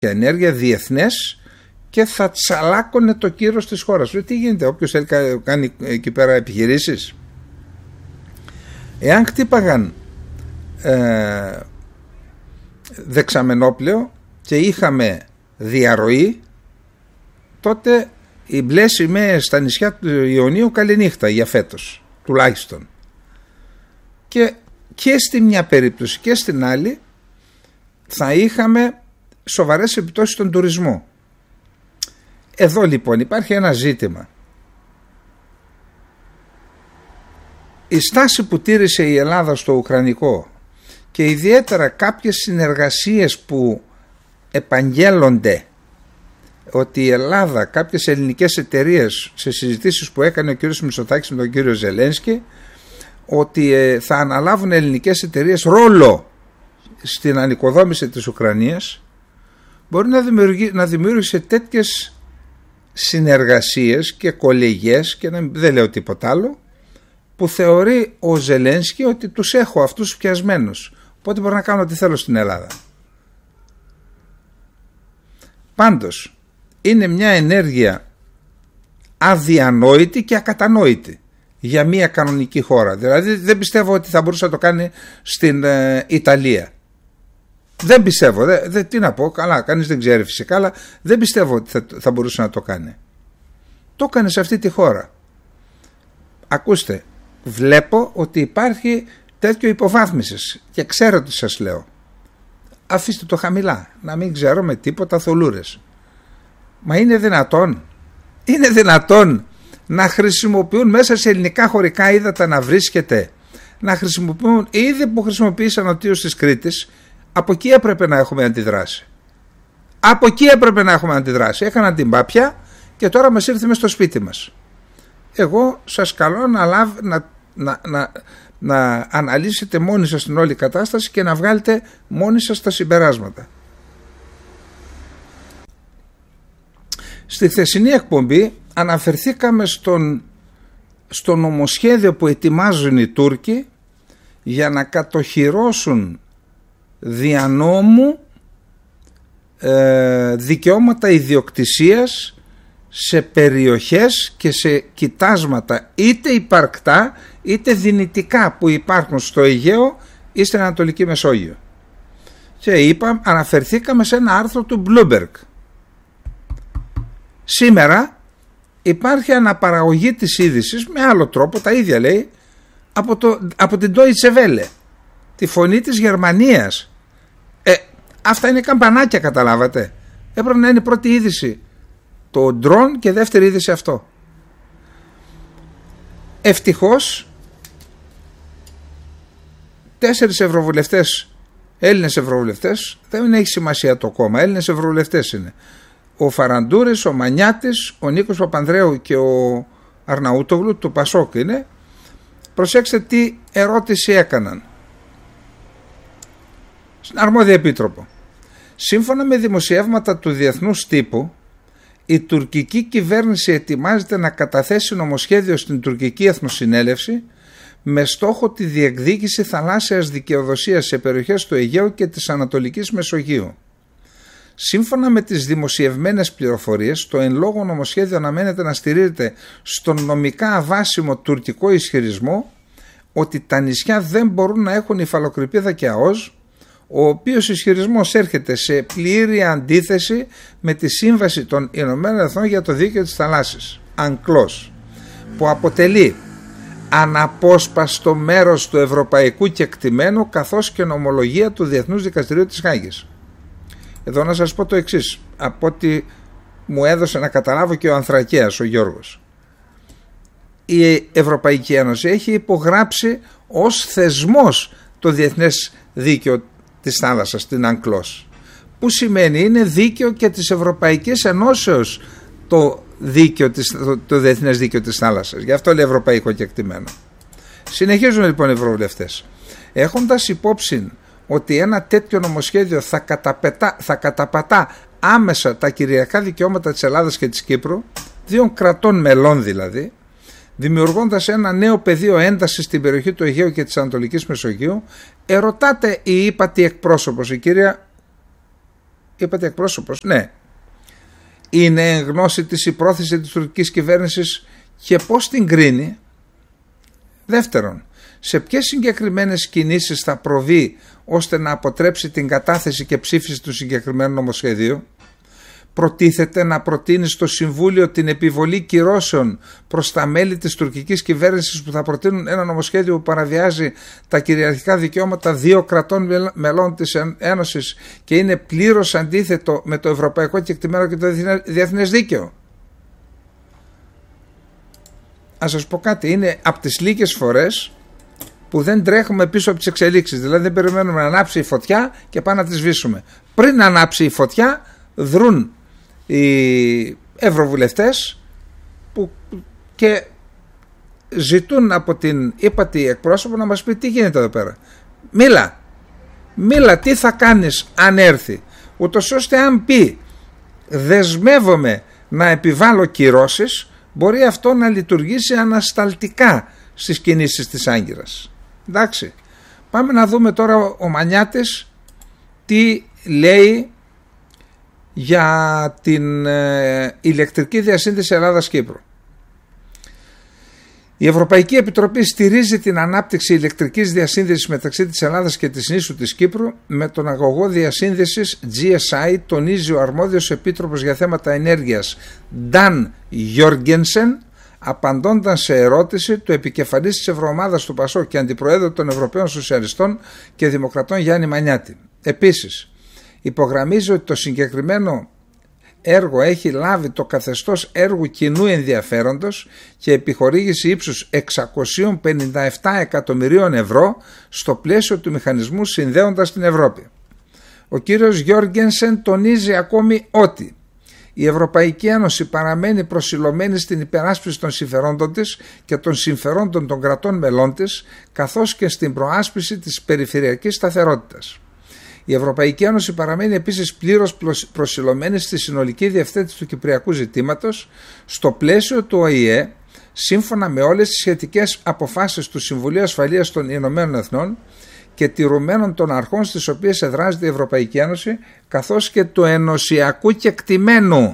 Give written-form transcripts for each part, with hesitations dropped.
ενέργεια διεθνές και θα τσαλάκωνε το κύρος της χώρας. Τι γίνεται, όποιος θέλει κάνει εκεί πέρα επιχειρήσεις? Εάν χτύπαγαν δεξαμενόπλαιο και είχαμε διαρροή, τότε οι μπλε σημαίες στα νησιά του Ιωνίου καληνύχτα για φέτος τουλάχιστον. Και στη μια περίπτωση και στην άλλη θα είχαμε σοβαρές επιπτώσεις στον τουρισμό. Εδώ λοιπόν υπάρχει ένα ζήτημα. Η στάση που τήρησε η Ελλάδα στο Ουκρανικό και ιδιαίτερα κάποιες συνεργασίες που επαγγέλλονται ότι η Ελλάδα, κάποιες ελληνικές εταιρείες, σε συζητήσεις που έκανε ο κ. Μητσοτάκης με τον κ. Ζελένσκι, ότι θα αναλάβουν ελληνικές εταιρείες ρόλο στην ανοικοδόμηση της Ουκρανίας, μπορεί να δημιούργησε τέτοιες συνεργασίες και κολεγιές, και δεν λέω τίποτα άλλο, που θεωρεί ο Ζελένσκι ότι τους έχω αυτούς πιασμένους, οπότε μπορώ να κάνω ό,τι θέλω στην Ελλάδα. Πάντως είναι μια ενέργεια αδιανόητη και ακατανόητη για μια κανονική χώρα. Δηλαδή δεν πιστεύω ότι θα μπορούσε να το κάνει στην Ιταλία. Δεν πιστεύω, τι να πω, καλά, κανείς δεν ξέρει φυσικά, αλλά δεν πιστεύω ότι θα μπορούσε να το κάνει. Το έκανε σε αυτή τη χώρα. Ακούστε, βλέπω ότι υπάρχει τέτοιο υποβάθμισης και ξέρω τι σας λέω. Αφήστε το χαμηλά, να μην ξέρω με τίποτα θολούρες. Μα είναι δυνατόν να χρησιμοποιούν μέσα σε ελληνικά χωρικά ύδατα να βρίσκεται, να χρησιμοποιούν ήδη που χρησιμοποίησαν ο Τίος της Κρήτης? Από εκεί έπρεπε να έχουμε αντιδράσει. Έκαναν την πάπια και τώρα μας ήρθε μες στο σπίτι μας. Εγώ σας καλώ να αναλύσετε μόνοι σας την όλη κατάσταση και να βγάλετε μόνοι σας τα συμπεράσματα. Στη χθεσινή εκπομπή αναφερθήκαμε στο νομοσχέδιο που ετοιμάζουν οι Τούρκοι για να κατοχυρώσουν δια νόμου δικαιώματα ιδιοκτησίας σε περιοχές και σε κοιτάσματα είτε υπαρκτά είτε δυνητικά που υπάρχουν στο Αιγαίο ή στην Ανατολική Μεσόγειο. Και αναφερθήκαμε σε ένα άρθρο του Bloomberg. Σήμερα υπάρχει αναπαραγωγή της είδησης με άλλο τρόπο, τα ίδια λέει, από την Deutsche Welle, τη φωνή της Γερμανίας. Αυτά είναι καμπανάκια, καταλάβατε. Έπρεπε να είναι η πρώτη είδηση το ντρόν και δεύτερη είδηση αυτό. Ευτυχώς 4 ευρωβουλευτές, Έλληνες ευρωβουλευτές, δεν έχει σημασία το κόμμα, Έλληνες ευρωβουλευτές είναι. Ο Φαραντούρης, ο Μανιάτης, ο Νίκος Παπανδρέου και ο Αρναούτογλου του Πασόκ είναι. Προσέξτε τι ερώτηση έκαναν στην αρμόδια επίτροπο. Σύμφωνα με δημοσιεύματα του διεθνούς τύπου, η τουρκική κυβέρνηση ετοιμάζεται να καταθέσει νομοσχέδιο στην τουρκική Εθνοσυνέλευση με στόχο τη διεκδίκηση θαλάσσιας δικαιοδοσίας σε περιοχές του Αιγαίου και της Ανατολικής Μεσογείου. Σύμφωνα με τις δημοσιευμένες πληροφορίες, το εν λόγω νομοσχέδιο αναμένεται να στηρίζεται στον νομικά αβάσιμο τουρκικό ισχυρισμό ότι τα νησιά δεν μπορούν να έχουν υφαλοκρηπίδα και ΑΟΣ, ο οποίος ισχυρισμός έρχεται σε πλήρη αντίθεση με τη Σύμβαση των Ηνωμένων Εθνών για το Δίκαιο της Θαλάσσης, UNCLOS, που αποτελεί αναπόσπαστο μέρος του ευρωπαϊκού κεκτημένου καθώς και νομολογία του Διεθνούς Δικαστηρίου της Χάγης. Εδώ να σας πω το εξής, από ό,τι μου έδωσε να καταλάβω και ο Ανθρακέας, ο Γιώργος. Η Ευρωπαϊκή Ένωση έχει υπογράψει ως θεσμός το Διεθνές Δίκαιο της Θάλασσας, την UNCLOS, που σημαίνει είναι δίκαιο και της Ευρωπαϊκής Ενώσεως το Διεθνές Δίκαιο της Θάλασσας. Γι' αυτό λέει ευρωπαϊκό κεκτημένο. Συνεχίζουν λοιπόν οι ευρωβουλευτές. Έχοντας υπόψη ότι ένα τέτοιο νομοσχέδιο θα καταπατά άμεσα τα κυριακά δικαιώματα της Ελλάδας και της Κύπρου, δύο κρατών μελών δηλαδή, δημιουργώντας ένα νέο πεδίο έντασης στην περιοχή του Αιγαίου και της Ανατολικής Μεσογείου, ερωτάται η ύπατη εκπρόσωπος, η κυρία είπατε εκπρόσωπος, ναι. Είναι εν γνώση της η πρόθεση της τουρκικής κυβέρνησης και πώς την κρίνει? Δεύτερον, σε ποιες συγκεκριμένες κινήσεις θα προβεί ώστε να αποτρέψει την κατάθεση και ψήφιση του συγκεκριμένου νομοσχεδίου? Προτίθεται να προτείνει στο Συμβούλιο την επιβολή κυρώσεων προς τα μέλη της τουρκικής κυβέρνησης που θα προτείνουν ένα νομοσχέδιο που παραβιάζει τα κυριαρχικά δικαιώματα 2 κρατών μελών της Ένωσης και είναι πλήρως αντίθετο με το ευρωπαϊκό κεκτημένο και το διεθνές δίκαιο? Ας σας πω κάτι, είναι από τις λίγες φορές που δεν τρέχουμε πίσω από τις εξελίξεις. Δηλαδή δεν περιμένουμε να ανάψει η φωτιά και πάμε να τη σβήσουμε. Πριν ανάψει η φωτιά δρούν οι ευρωβουλευτές που και ζητούν από την ύπατη εκπρόσωπο να μας πει τι γίνεται εδώ πέρα. Μίλα τι θα κάνεις αν έρθει, ούτως ώστε αν πει δεσμεύομαι να επιβάλλω κυρώσεις, μπορεί αυτό να λειτουργήσει ανασταλτικά στις κινήσεις της Άγκυρας. Εντάξει, πάμε να δούμε τώρα ο Μανιάτης τι λέει για την ηλεκτρική διασύνδεση Ελλάδας-Κύπρου. Η Ευρωπαϊκή Επιτροπή στηρίζει την ανάπτυξη ηλεκτρικής διασύνδεσης μεταξύ της Ελλάδας και της νήσου της Κύπρου με τον αγωγό διασύνδεσης GSI, τονίζει ο αρμόδιος επίτροπος για θέματα ενέργειας Νταν Γιόργενσεν, απαντώντας σε ερώτηση του επικεφαλής της Ευρωομάδας του ΠΑΣΟΚ και αντιπροέδρου των Ευρωπαίων Σοσιαλιστών και Δημοκρατών Γιάννη Μανιάτη. Επίσης, υπογραμμίζει ότι το συγκεκριμένο έργο έχει λάβει το καθεστώς έργου κοινού ενδιαφέροντος και επιχορήγηση ύψους 657 εκατομμυρίων ευρώ στο πλαίσιο του μηχανισμού συνδέοντας την Ευρώπη. Ο κύριος Γιόργενσεν τονίζει ακόμη ότι η Ευρωπαϊκή Ένωση παραμένει προσιλωμένη στην υπεράσπιση των συμφερόντων της και των συμφερόντων των κρατών μελών της, καθώς και στην προάσπιση της περιφερειακής σταθερότητας. Η Ευρωπαϊκή Ένωση παραμένει επίσης πλήρως προσιλωμένη στη συνολική διευθέτηση του κυπριακού ζητήματος στο πλαίσιο του ΟΗΕ, σύμφωνα με όλες τις σχετικές αποφάσεις του Συμβουλίου Ασφαλείας των Ηνωμένων Εθνών και τηρουμένων των αρχών στις οποίες εδράζεται η Ευρωπαϊκή Ένωση, καθώς και του ενωσιακού κεκτημένου.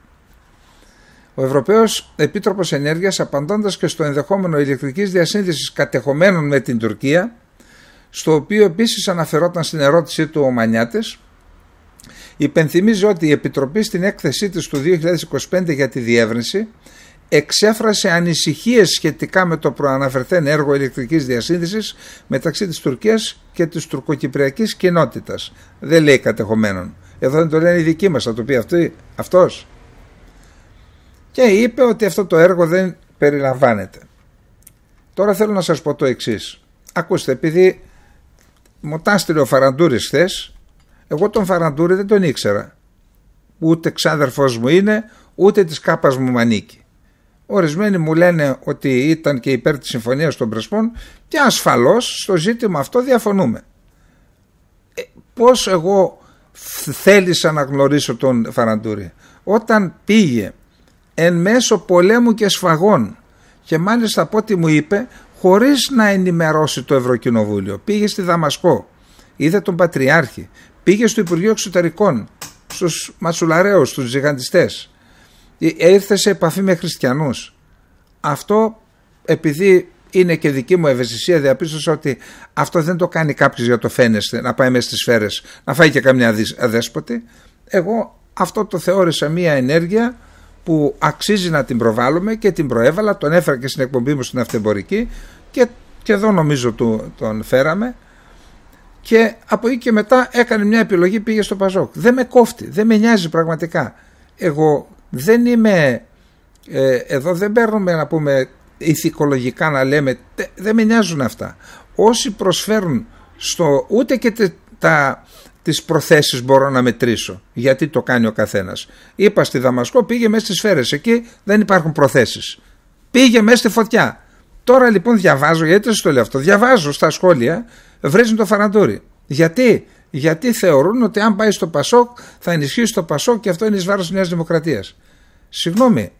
Ο Ευρωπαίος Επίτροπος Ενέργειας, απαντώντας και στο ενδεχόμενο ηλεκτρικής διασύνδεσης κατεχομένων με την Τουρκία, στο οποίο επίσης αναφερόταν στην ερώτησή του ο Μανιάτης, υπενθυμίζει ότι η Επιτροπή στην έκθεσή της του 2025 για τη διεύρυνση εξέφρασε ανησυχίες σχετικά με το προαναφερθέν έργο ηλεκτρικής διασύνδεσης μεταξύ της Τουρκίας και της τουρκοκυπριακής κοινότητας. Δεν λέει κατεχομένων. Εδώ δεν το λένε οι δικοί μας, θα το πει αυτός. Και είπε ότι αυτό το έργο δεν περιλαμβάνεται. Τώρα θέλω να σας πω το εξής. Ακούστε, επειδή μου τα έστειλε ο Φαραντούρης χθες, εγώ τον Φαραντούρη δεν τον ήξερα. Ούτε ξάδερφός μου είναι, ούτε της κάπας μου ανήκει. Ορισμένοι μου λένε ότι ήταν και υπέρ της συμφωνίας των Πρεσπών και ασφαλώς στο ζήτημα αυτό διαφωνούμε. Πώς εγώ θέλησα να γνωρίσω τον Φαραντούρη? Όταν πήγε εν μέσω πολέμου και σφαγών και μάλιστα από ό,τι μου είπε χωρίς να ενημερώσει το Ευρωκοινοβούλιο, πήγε στη Δαμασκό, είδε τον Πατριάρχη, πήγε στο Υπουργείο Εξωτερικών, στους Ματσουλαραίους, στους τζιγαντιστές, ήρθε σε επαφή με χριστιανούς. Αυτό, επειδή είναι και δική μου ευαισθησία, διαπίστωσα ότι αυτό δεν το κάνει κάποιος για το φαίνεστε, να πάει μέσα στις σφαίρες, να φάει και καμιά αδέσποτη. Εγώ αυτό το θεώρησα μία ενέργεια που αξίζει να την προβάλλουμε και την προέβαλα, τον έφερα και στην εκπομπή μου στην Αυτεμπορική και εδώ νομίζω τον φέραμε, και από εκεί και μετά έκανε μια επιλογή, πήγε στο Πασόκ. Δεν με κόφτει, δεν με νοιάζει πραγματικά. Εγώ δεν είμαι, εδώ δεν παίρνουμε να πούμε ηθικολογικά να λέμε, δεν με νοιάζουν αυτά. Όσοι προσφέρουν ούτε και τις προθέσεις μπορώ να μετρήσω, γιατί το κάνει ο καθένας. Είπα στη Δαμασκό, πήγε μέσα στις σφαίρες, εκεί δεν υπάρχουν προθέσεις. Πήγε μέσα στη φωτιά. Τώρα λοιπόν διαβάζω, γιατί σας το λέω αυτό, διαβάζω στα σχόλια, βρίζουν το Φαραντούρη. Γιατί θεωρούν ότι αν πάει στο Πασόκ θα ενισχύσει το Πασόκ και αυτό είναι εις βάρος της Νέας Δημοκρατίας. Συγγνώμη,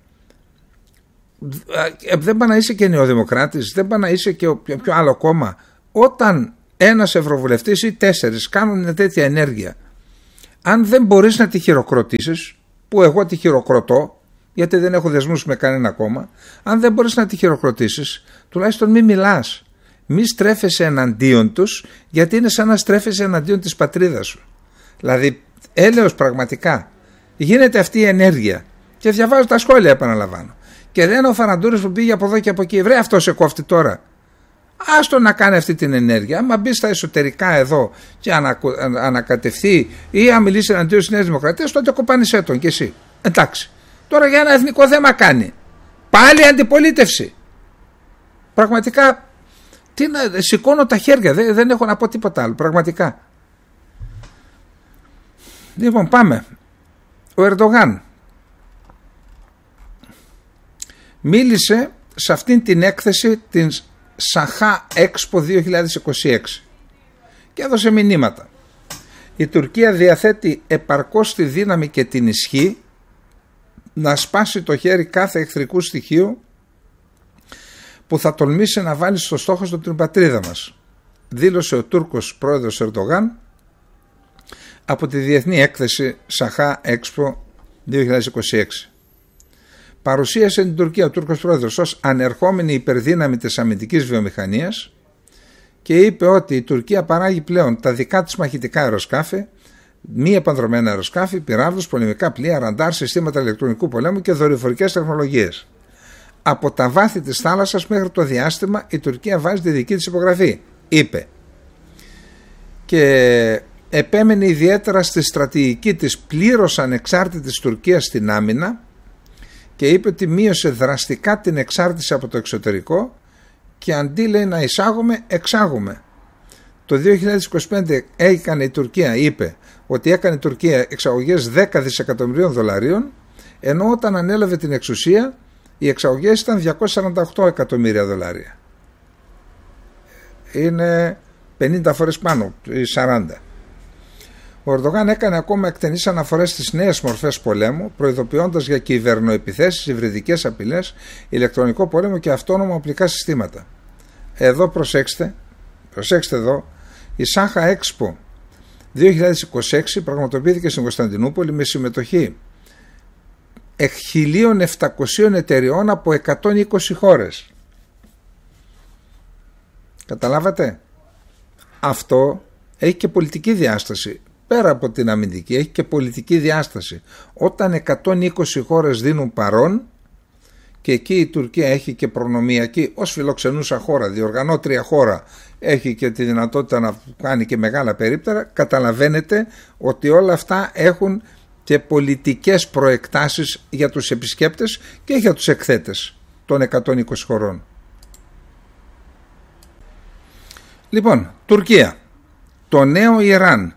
δεν πάει να είσαι και νεοδημοκράτης, δεν πάει να είσαι και ποιο άλλο κόμμα. Όταν ένας ευρωβουλευτής ή 4 κάνουν τέτοια ενέργεια, Αν δεν μπορείς να τη χειροκροτήσεις, που εγώ τη χειροκροτώ, γιατί δεν έχω δεσμούς με κανένα κόμμα, αν δεν μπορείς να τη χειροκροτήσεις, τουλάχιστον μη μιλάς. Μη στρέφεσαι εναντίον τους, γιατί είναι σαν να στρέφεσαι εναντίον της πατρίδας σου. Δηλαδή, έλεος πραγματικά. Γίνεται αυτή η ενέργεια. Και διαβάζω τα σχόλια, επαναλαμβάνω. Και λένε ο Φαραντούρης που πήγε από εδώ και από εκεί, βρε αυτό σε κόφτει τώρα. Άστο να κάνει αυτή την ενέργεια. Άμα μπει στα εσωτερικά εδώ και ανακατευθεί ή αν μιλήσει εναντίον της Νέας Δημοκρατίας, τότε κοπάνισέ τον κι εσύ. Εντάξει. Τώρα για ένα εθνικό θέμα κάνει. Πάλι αντιπολίτευση. Πραγματικά, σηκώνω τα χέρια, δεν έχω να πω τίποτα άλλο. Πραγματικά. Λοιπόν, πάμε. Ο Ερντογάν μίλησε σε αυτήν την έκθεση την Σαχά Expo 2026 και έδωσε μηνύματα. Η Τουρκία διαθέτει επαρκώς τη δύναμη και την ισχύ να σπάσει το χέρι κάθε εχθρικού στοιχείου που θα τολμήσει να βάλει στο στόχο του την πατρίδα μας, δήλωσε ο Τούρκος πρόεδρος Ερντογάν από τη διεθνή έκθεση Σαχά Expo 2026. Παρουσίασε την Τουρκία ο Τούρκος πρόεδρος ως ανερχόμενη υπερδύναμη της αμυντικής βιομηχανίας και είπε ότι η Τουρκία παράγει πλέον τα δικά της μαχητικά αεροσκάφη, μη επανδρομένα αεροσκάφη, πυράβλους, πολεμικά πλοία, ραντάρ, συστήματα ηλεκτρονικού πολέμου και δορυφορικές τεχνολογίες. Από τα βάθη της θάλασσας μέχρι το διάστημα η Τουρκία βάζει τη δική της υπογραφή, είπε. Και επέμενε ιδιαίτερα στη στρατηγική της πλήρως ανεξάρτητης Τουρκίας στην άμυνα και είπε ότι μείωσε δραστικά την εξάρτηση από το εξωτερικό και αντί λέει να εισάγουμε, εξάγουμε. Το 2025 έκανε η Τουρκία, είπε ότι έκανε η Τουρκία εξαγωγές 10 δισεκατομμυρίων δολαρίων, ενώ όταν ανέλαβε την εξουσία οι εξαγωγές ήταν 248 εκατομμύρια δολάρια. Είναι 50 φορές πάνω, 40. Ο Ερντογάν έκανε ακόμα εκτενείς αναφορές στις νέες μορφές πολέμου, προειδοποιώντας για κυβερνοεπιθέσεις, υβριδικές απειλές, ηλεκτρονικό πόλεμο και αυτόνομα οπλικά συστήματα. Εδώ προσέξτε εδώ, η Σάχα Expo 2026 πραγματοποιήθηκε στην Κωνσταντινούπολη με συμμετοχή 1.700 εταιριών από 120 χώρες. Καταλάβατε? Αυτό έχει και πολιτική διάσταση. Πέρα από την αμυντική, έχει και πολιτική διάσταση. Όταν 120 χώρες δίνουν παρόν και εκεί η Τουρκία έχει και προνομιακή ως φιλοξενούσα χώρα, διοργανώτρια χώρα, έχει και τη δυνατότητα να κάνει και μεγάλα περίπτερα, καταλαβαίνετε ότι όλα αυτά έχουν και πολιτικές προεκτάσεις για τους επισκέπτες και για τους εκθέτες των 120 χωρών. Λοιπόν, Τουρκία. Το νέο Ιράν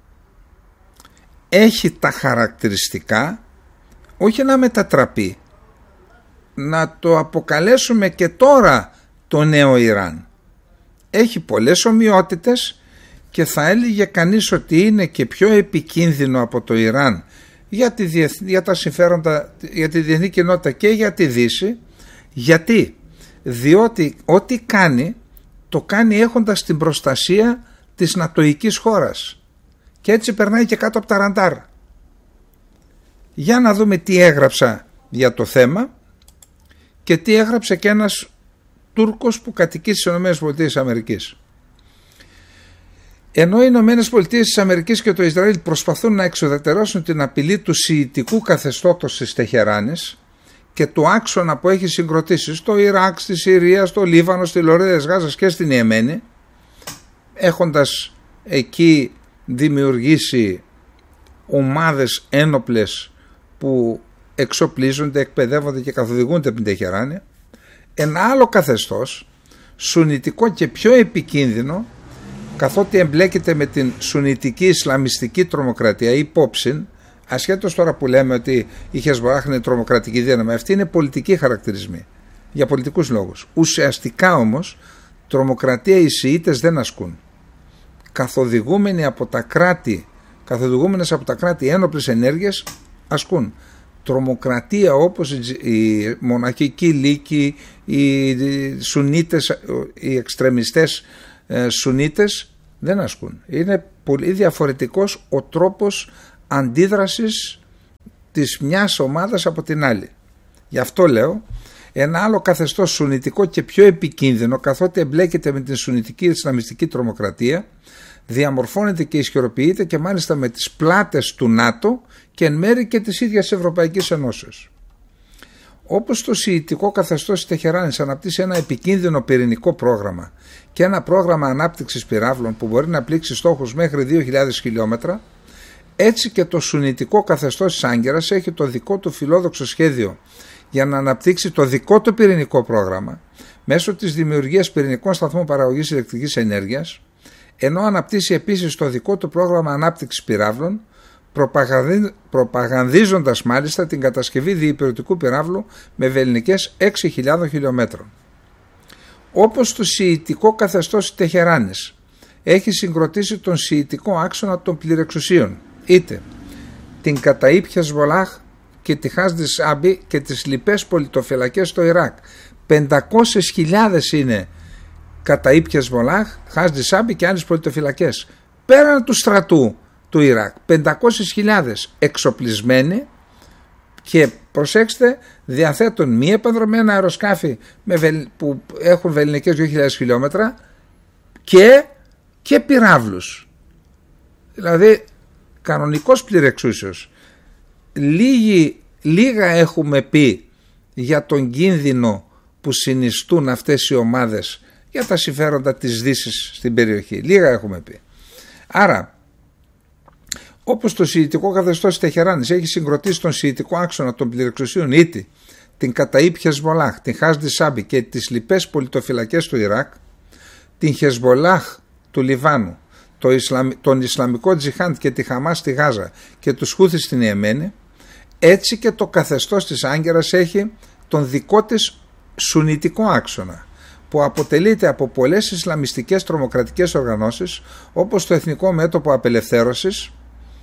έχει τα χαρακτηριστικά όχι να μετατραπεί, να το αποκαλέσουμε και τώρα το νέο Ιράν. Έχει πολλές ομοιότητες και θα έλεγε κανείς ότι είναι και πιο επικίνδυνο από το Ιράν για τα συμφέροντα, για τη διεθνή κοινότητα και για τη Δύση. Γιατί? Διότι ό,τι κάνει το κάνει έχοντας την προστασία της νατοικής χώρας και έτσι περνάει και κάτω από τα ραντάρ. Για να δούμε τι έγραψα για το θέμα και τι έγραψε και ένας Τούρκος που κατοικεί στις ΗΠΑ. Ενώ οι ΗΠΑ και το Ισραήλ προσπαθούν να εξουδετερώσουν την απειλή του σιητικού καθεστώτος της Τεχεράνης και του άξονα που έχει συγκροτήσει στο Ιράκ, στη Συρία, στο Λίβανο, στη Λωρίδα της Γάζας και στην Ιεμένη, έχοντας εκεί δημιουργήσει ομάδες ένοπλες που εξοπλίζονται, εκπαιδεύονται και καθοδηγούνται από την Τεχεράνη, ένα άλλο καθεστώς, σουνιτικό και πιο επικίνδυνο, καθότι εμπλέκεται με την σουνιτική ισλαμιστική τρομοκρατία, υπόψη, ασχέτως τώρα που λέμε ότι η Χεσμπολάχ είναι τρομοκρατική δύναμη, αυτοί είναι πολιτικοί χαρακτηρισμοί, για πολιτικούς λόγους. Ουσιαστικά όμως, τρομοκρατία οι Σιήτες δεν ασκούν. Καθοδηγούμενες από τα κράτη ένοπλες ενέργειες ασκούν. Τρομοκρατία όπως οι μοναχικοί λύκοι, οι Σουνίτες, οι εξτρεμιστές Σουνίτες δεν ασκούν. Είναι πολύ διαφορετικός ο τρόπος αντίδρασης της μιας ομάδας από την άλλη. Γι' αυτό λέω, ένα άλλο καθεστώς σουνιτικό και πιο επικίνδυνο, καθότι εμπλέκεται με την σουνιτική ισλαμιστική τρομοκρατία, διαμορφώνεται και ισχυροποιείται και μάλιστα με τις πλάτες του ΝΑΤΟ και εν μέρει και της ίδιας Ευρωπαϊκής Ενώσεως. Όπως το σιητικό καθεστώς της Τεχεράνης αναπτύσσει ένα επικίνδυνο πυρηνικό πρόγραμμα και ένα πρόγραμμα ανάπτυξης πυράβλων που μπορεί να πλήξει στόχους μέχρι 2.000 χιλιόμετρα, έτσι και το σουνιτικό καθεστώς της Άγκυρας έχει το δικό του φιλόδοξο σχέδιο για να αναπτύξει το δικό του πυρηνικό πρόγραμμα μέσω της δημιουργίας πυρηνικών σταθμών παραγωγής ηλεκτρικής ενέργειας, ενώ αναπτύσσει επίσης το δικό του πρόγραμμα ανάπτυξης πυράβλων, προπαγανδίζοντας μάλιστα την κατασκευή διυπηρωτικού πυράβλου με βελληνικές 6.000 χιλιόμετρων. Όπως το σιητικό καθεστώς της Τεχεράνης έχει συγκροτήσει τον σιητικό άξονα των πληρεξουσίων, είτε την Καταΐπ Χεσβολάχ και τη Χάσδη Σάμπι και τις λοιπές πολιτοφυλακές στο Ιράκ. 500.000 είναι Καταΐπ Χεσβολάχ, Χάσδη Σάμπι και άλλες πολιτοφυλακές. Πέραν του στρατού του Ιράκ, 500.000 εξοπλισμένοι και προσέξτε, διαθέτουν μη επανδρομένα αεροσκάφη που έχουν βελληνικές 2.000 χιλιόμετρα και πυράβλους. Δηλαδή κανονικός πληρεξούσιος. Λίγα έχουμε πει για τον κίνδυνο που συνιστούν αυτές οι ομάδες για τα συμφέροντα της Δύσης στην περιοχή. Λίγα έχουμε πει. Άρα, όπως το σιητικό καθεστώς της Τεχεράνης έχει συγκροτήσει τον σιητικό άξονα των πληρεξουσίων, είτε την Καταΐπ Χεσβολάχ, την Χάσδη Σάμπι και τις λοιπές πολιτοφυλακές του Ιράκ, την Χεσβολάχ του Λιβάνου, τον Ισλαμικό Τζιχάντ και τη Χαμάς στη Γάζα και τους Χούθης στην Ιεμένη, έτσι και το καθεστώς της Άγκυρας έχει τον δικό της σουνιτικό άξονα, που αποτελείται από πολλές ισλαμιστικές τρομοκρατικές οργανώσεις, όπως το Εθνικό Μέτωπο Απελευθέρωσης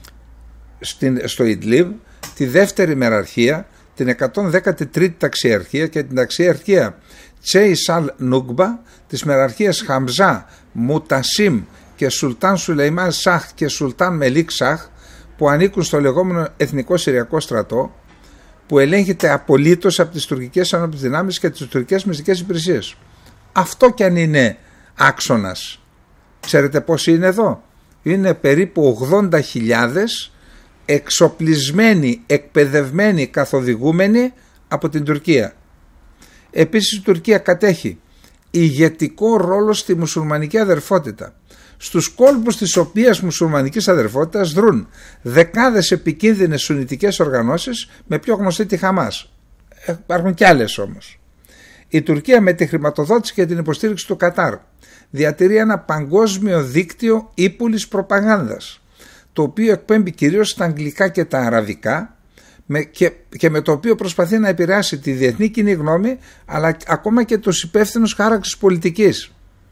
στο Ιντλίβ, τη δεύτερη μεραρχία, την 113η ταξιαρχία και την ταξιαρχία Τσέι Σαλ Νούγκμπα, τις μεραρχίες Χαμζά, Μουτασίμ και Σουλτάν Σουλεϊμάν Σαχ και Σουλτάν Μελίκ Σαχ, που ανήκουν στο λεγόμενο Εθνικό Συριακό Στρατό, που ελέγχεται απολύτως από τις τουρκικές ανώπιστες δυνάμεις και τις τουρκικές μυστικές υπηρεσίες. Αυτό κι αν είναι άξονας. Ξέρετε πόσοι είναι εδώ? Είναι περίπου 80.000 εξοπλισμένοι, εκπαιδευμένοι, καθοδηγούμενοι από την Τουρκία. Επίσης η Τουρκία κατέχει ηγετικό ρόλο στη μουσουλμανική αδερφότητα, στους κόλπους της οποίας μουσουλμανικής αδερφότητας δρούν δεκάδες επικίνδυνες σουνιτικές οργανώσεις, με πιο γνωστή τη Χαμάς. Υπάρχουν κι άλλες όμως. Η Τουρκία με τη χρηματοδότηση και την υποστήριξη του Κατάρ διατηρεί ένα παγκόσμιο δίκτυο ύπουλης προπαγάνδας, το οποίο εκπέμπει κυρίως στα αγγλικά και τα αραβικά και με το οποίο προσπαθεί να επηρεάσει τη διεθνή κοινή γνώμη, αλλά ακόμα και τους υπεύθυνους χάραξης πολιτικής.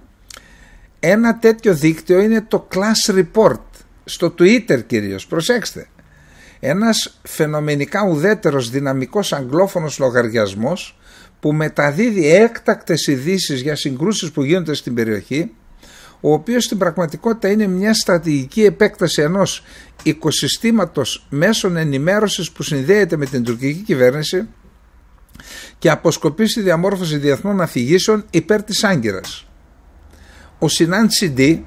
Ένα τέτοιο δίκτυο είναι το Clash Report, στο Twitter κυρίως, προσέξτε. Ένας φαινομενικά ουδέτερος δυναμικός αγγλόφωνος λογαριασμός που μεταδίδει έκτακτες ειδήσεις για συγκρούσεις που γίνονται στην περιοχή, ο οποίος στην πραγματικότητα είναι μια στρατηγική επέκταση ενός οικοσυστήματος μέσων ενημέρωσης που συνδέεται με την τουρκική κυβέρνηση και αποσκοπεί στη διαμόρφωση διεθνών αφηγήσεων υπέρ της Άγκυρας. Ο Σινάν Τσιντί,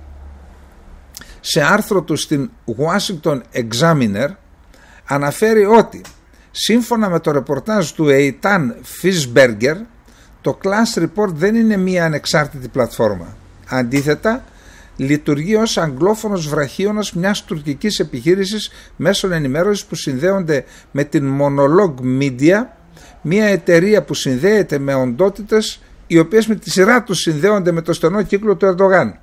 σε άρθρο του στην Washington Examiner, αναφέρει ότι σύμφωνα με το ρεπορτάζ του Eitan Fisberger, το Clash Report δεν είναι μία ανεξάρτητη πλατφόρμα. Αντίθετα, λειτουργεί ως αγγλόφωνος βραχίωνας μιας τουρκικής επιχείρησης μέσων ενημέρωσης που συνδέονται με την Monologue Media, μια εταιρεία που συνδέεται με οντότητες οι οποίες με τη σειρά τους συνδέονται με το στενό κύκλο του Ερντογάν.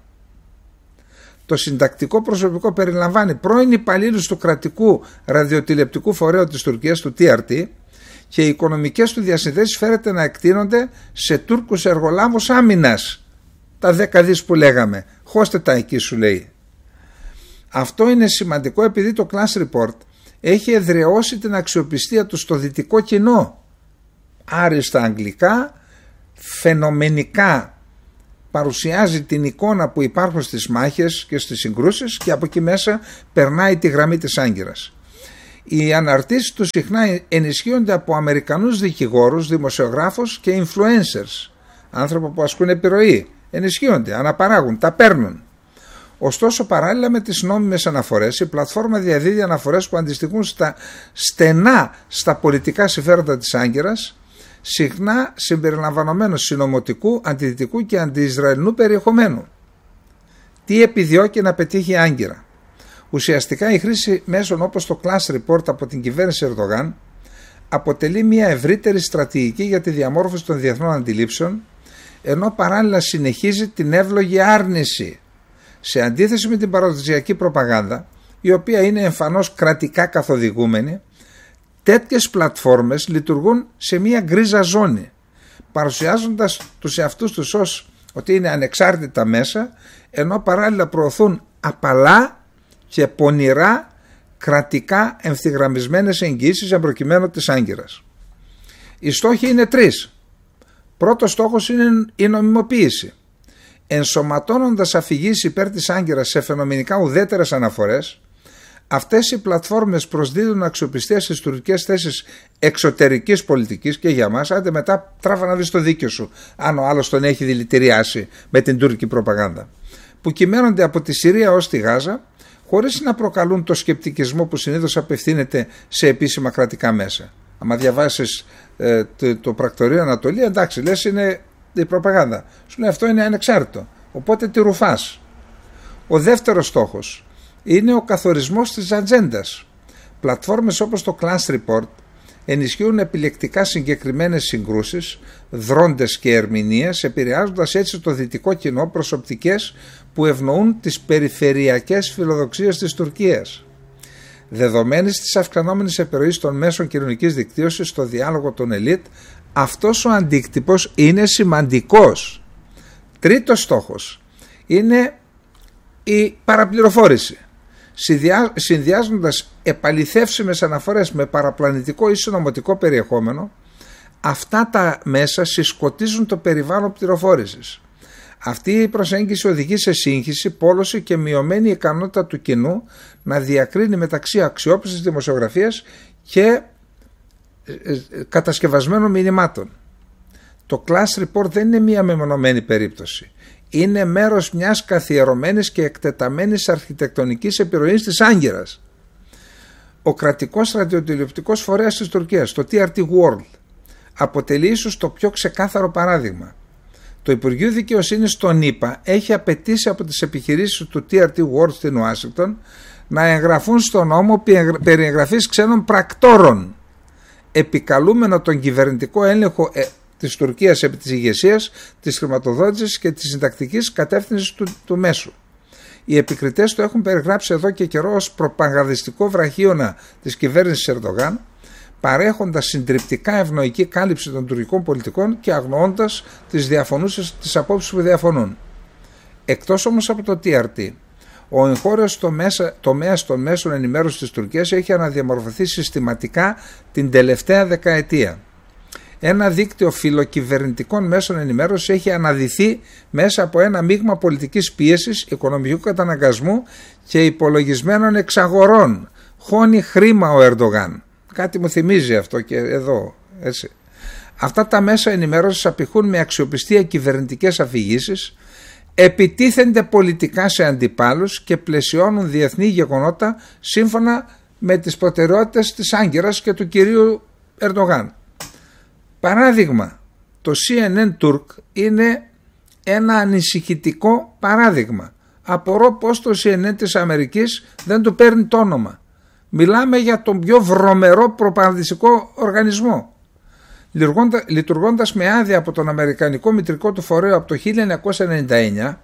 Το συντακτικό προσωπικό περιλαμβάνει πρώην υπαλλήλους του κρατικού ραδιοτηλεπτικού φορέου της Τουρκίας, του TRT, και οι οικονομικές του διασυνδέσεις φέρεται να εκτείνονται σε Τούρκους εργολάβους άμυνας. Τα 10 δις που λέγαμε, χώστε τα εκεί, σου λέει. Αυτό είναι σημαντικό επειδή το Clash Report έχει εδραιώσει την αξιοπιστία του στο δυτικό κοινό. Άριστα αγγλικά, φαινομενικά παρουσιάζει την εικόνα που υπάρχουν στις μάχες και στις συγκρούσεις και από εκεί μέσα περνάει τη γραμμή της Άγκυρας. Οι αναρτήσεις τους συχνά ενισχύονται από Αμερικανούς δικηγόρους, δημοσιογράφους και influencers, άνθρωποι που ασκούν επιρροή. Ενισχύονται, αναπαράγουν, τα παίρνουν. Ωστόσο, παράλληλα με τις νόμιμες αναφορές, η πλατφόρμα διαδίδει αναφορές που αντιστοιχούν στενά στα πολιτικά συμφέροντα της Άγκυρας, συχνά συμπεριλαμβανομένου συνωμοτικού, αντιδυτικού και αντιισραηλινού περιεχομένου. Τι επιδιώκει να πετύχει η Άγκυρα? Ουσιαστικά η χρήση μέσων όπως το Clash Report από την κυβέρνηση Ερντογάν αποτελεί μια ευρύτερη στρατηγική για τη διαμόρφωση των διεθνών αντιλήψεων, ενώ παράλληλα συνεχίζει την εύλογη άρνηση, σε αντίθεση με την παραδοσιακή προπαγάνδα, η οποία είναι εμφανώς κρατικά καθοδηγούμενη. Τέτοιες πλατφόρμες λειτουργούν σε μια γκρίζα ζώνη, παρουσιάζοντας τους εαυτούς τους ως ότι είναι ανεξάρτητα μέσα, ενώ παράλληλα προωθούν απαλά και πονηρά κρατικά ευθυγραμμισμένες εγγυήσεις εμπροκειμένου της Άγκυρας. Οι στόχοι είναι τρεις. Πρώτος στόχος είναι η νομιμοποίηση. Ενσωματώνοντας αφηγήσεις υπέρ της Άγκυρας σε φαινομενικά ουδέτερες αναφορές, αυτές οι πλατφόρμες προσδίδουν αξιοπιστία στις τουρκικές θέσεις εξωτερικής πολιτικής και για μας, άντε μετά τράβα να δεις το δίκιο σου, αν ο άλλος τον έχει δηλητηριάσει με την τουρκική προπαγάνδα, που κυμαίνονται από τη Συρία ως τη Γάζα, χωρίς να προκαλούν το σκεπτικισμό που συνήθως απευθύνεται σε επίσημα κρατικά μέσα. Αν διαβάσεις το πρακτορείο Ανατολή, εντάξει, λες είναι η προπαγάνδα. Σου λέει αυτό είναι ανεξάρτητο, οπότε τη ρουφάς. Ο δεύτερος στόχος είναι ο καθορισμός της ατζέντας. Πλατφόρμες όπως το Clash Report ενισχύουν επιλεκτικά συγκεκριμένες συγκρούσεις, δρόντες και ερμηνείες, επηρεάζοντας έτσι το δυτικό κοινό προς οπτικές που ευνοούν τις περιφερειακές φιλοδοξίες της Τουρκίας. Δεδομένης της αυξανόμενης επιρροής των μέσων κοινωνικής δικτύωσης στο διάλογο των ελίτ, αυτός ο αντίκτυπος είναι σημαντικός. Τρίτος στόχος είναι η παραπληροφόρηση. Συνδυάζοντας επαληθεύσιμες αναφορές με παραπλανητικό ή συνωμοτικό περιεχόμενο, αυτά τα μέσα συσκοτίζουν το περιβάλλον πληροφόρησης. Αυτή η προσέγγιση οδηγεί σε σύγχυση, πόλωση και μειωμένη ικανότητα του κοινού να διακρίνει μεταξύ αξιόπιστης δημοσιογραφίας και κατασκευασμένων μηνυμάτων. Το Clash Report δεν είναι μία μεμονωμένη περίπτωση. Είναι μέρος μιας καθιερωμένης και εκτεταμένης αρχιτεκτονικής επιρροής της Άγκυρας. Ο κρατικός ραδιοτηλεοπτικός φορέας της Τουρκίας, το TRT World, αποτελεί ίσως το πιο ξεκάθαρο παράδειγμα. Το Υπουργείο Δικαιοσύνης των ΗΠΑ έχει απαιτήσει από τις επιχειρήσεις του TRT World στην Ουάσιγκτον να εγγραφούν στον νόμο περί εγγραφής ξένων πρακτόρων, επικαλούμενο τον κυβερνητικό έλεγχο της Τουρκίας επί της ηγεσίας, της χρηματοδότησης και της συντακτικής κατεύθυνσης του μέσου. Οι επικριτές το έχουν περιγράψει εδώ και καιρό ως προπαγανδιστικό βραχίωνα της κυβέρνησης Ερντογάν, παρέχοντας συντριπτικά ευνοϊκή κάλυψη των τουρκικών πολιτικών και αγνοώντας τις διαφωνούσες τις απόψεις που διαφωνούν. Εκτός όμως από το TRT, ο εγχώριος τομέας των μέσων ενημέρωσης της Τουρκίας έχει αναδιαμορφωθεί συστηματικά την τελευταία δεκαετία. Ένα δίκτυο φιλοκυβερνητικών μέσων ενημέρωσης έχει αναδυθεί μέσα από ένα μείγμα πολιτικής πίεσης, οικονομικού καταναγκασμού και υπολογισμένων εξαγορών. Χώνει χρήμα ο Ερντογάν. Κάτι μου θυμίζει αυτό και εδώ, έτσι. Αυτά τα μέσα ενημέρωσης απηχούν με αξιοπιστία κυβερνητικές αφηγήσεις, επιτίθενται πολιτικά σε αντιπάλους και πλαισιώνουν διεθνή γεγονότα σύμφωνα με τις προτεραιότητες της Άγκυρας και του κυρίου Ερντογάν. Παράδειγμα, το CNN Turk είναι ένα ανησυχητικό παράδειγμα. Απορώ πως το CNN της Αμερικής δεν του παίρνει το όνομα. Μιλάμε για τον πιο βρωμερό προπαγανδιστικό οργανισμό. Λειτουργώντας με άδεια από τον Αμερικανικό μητρικό του φορέα από το 1999,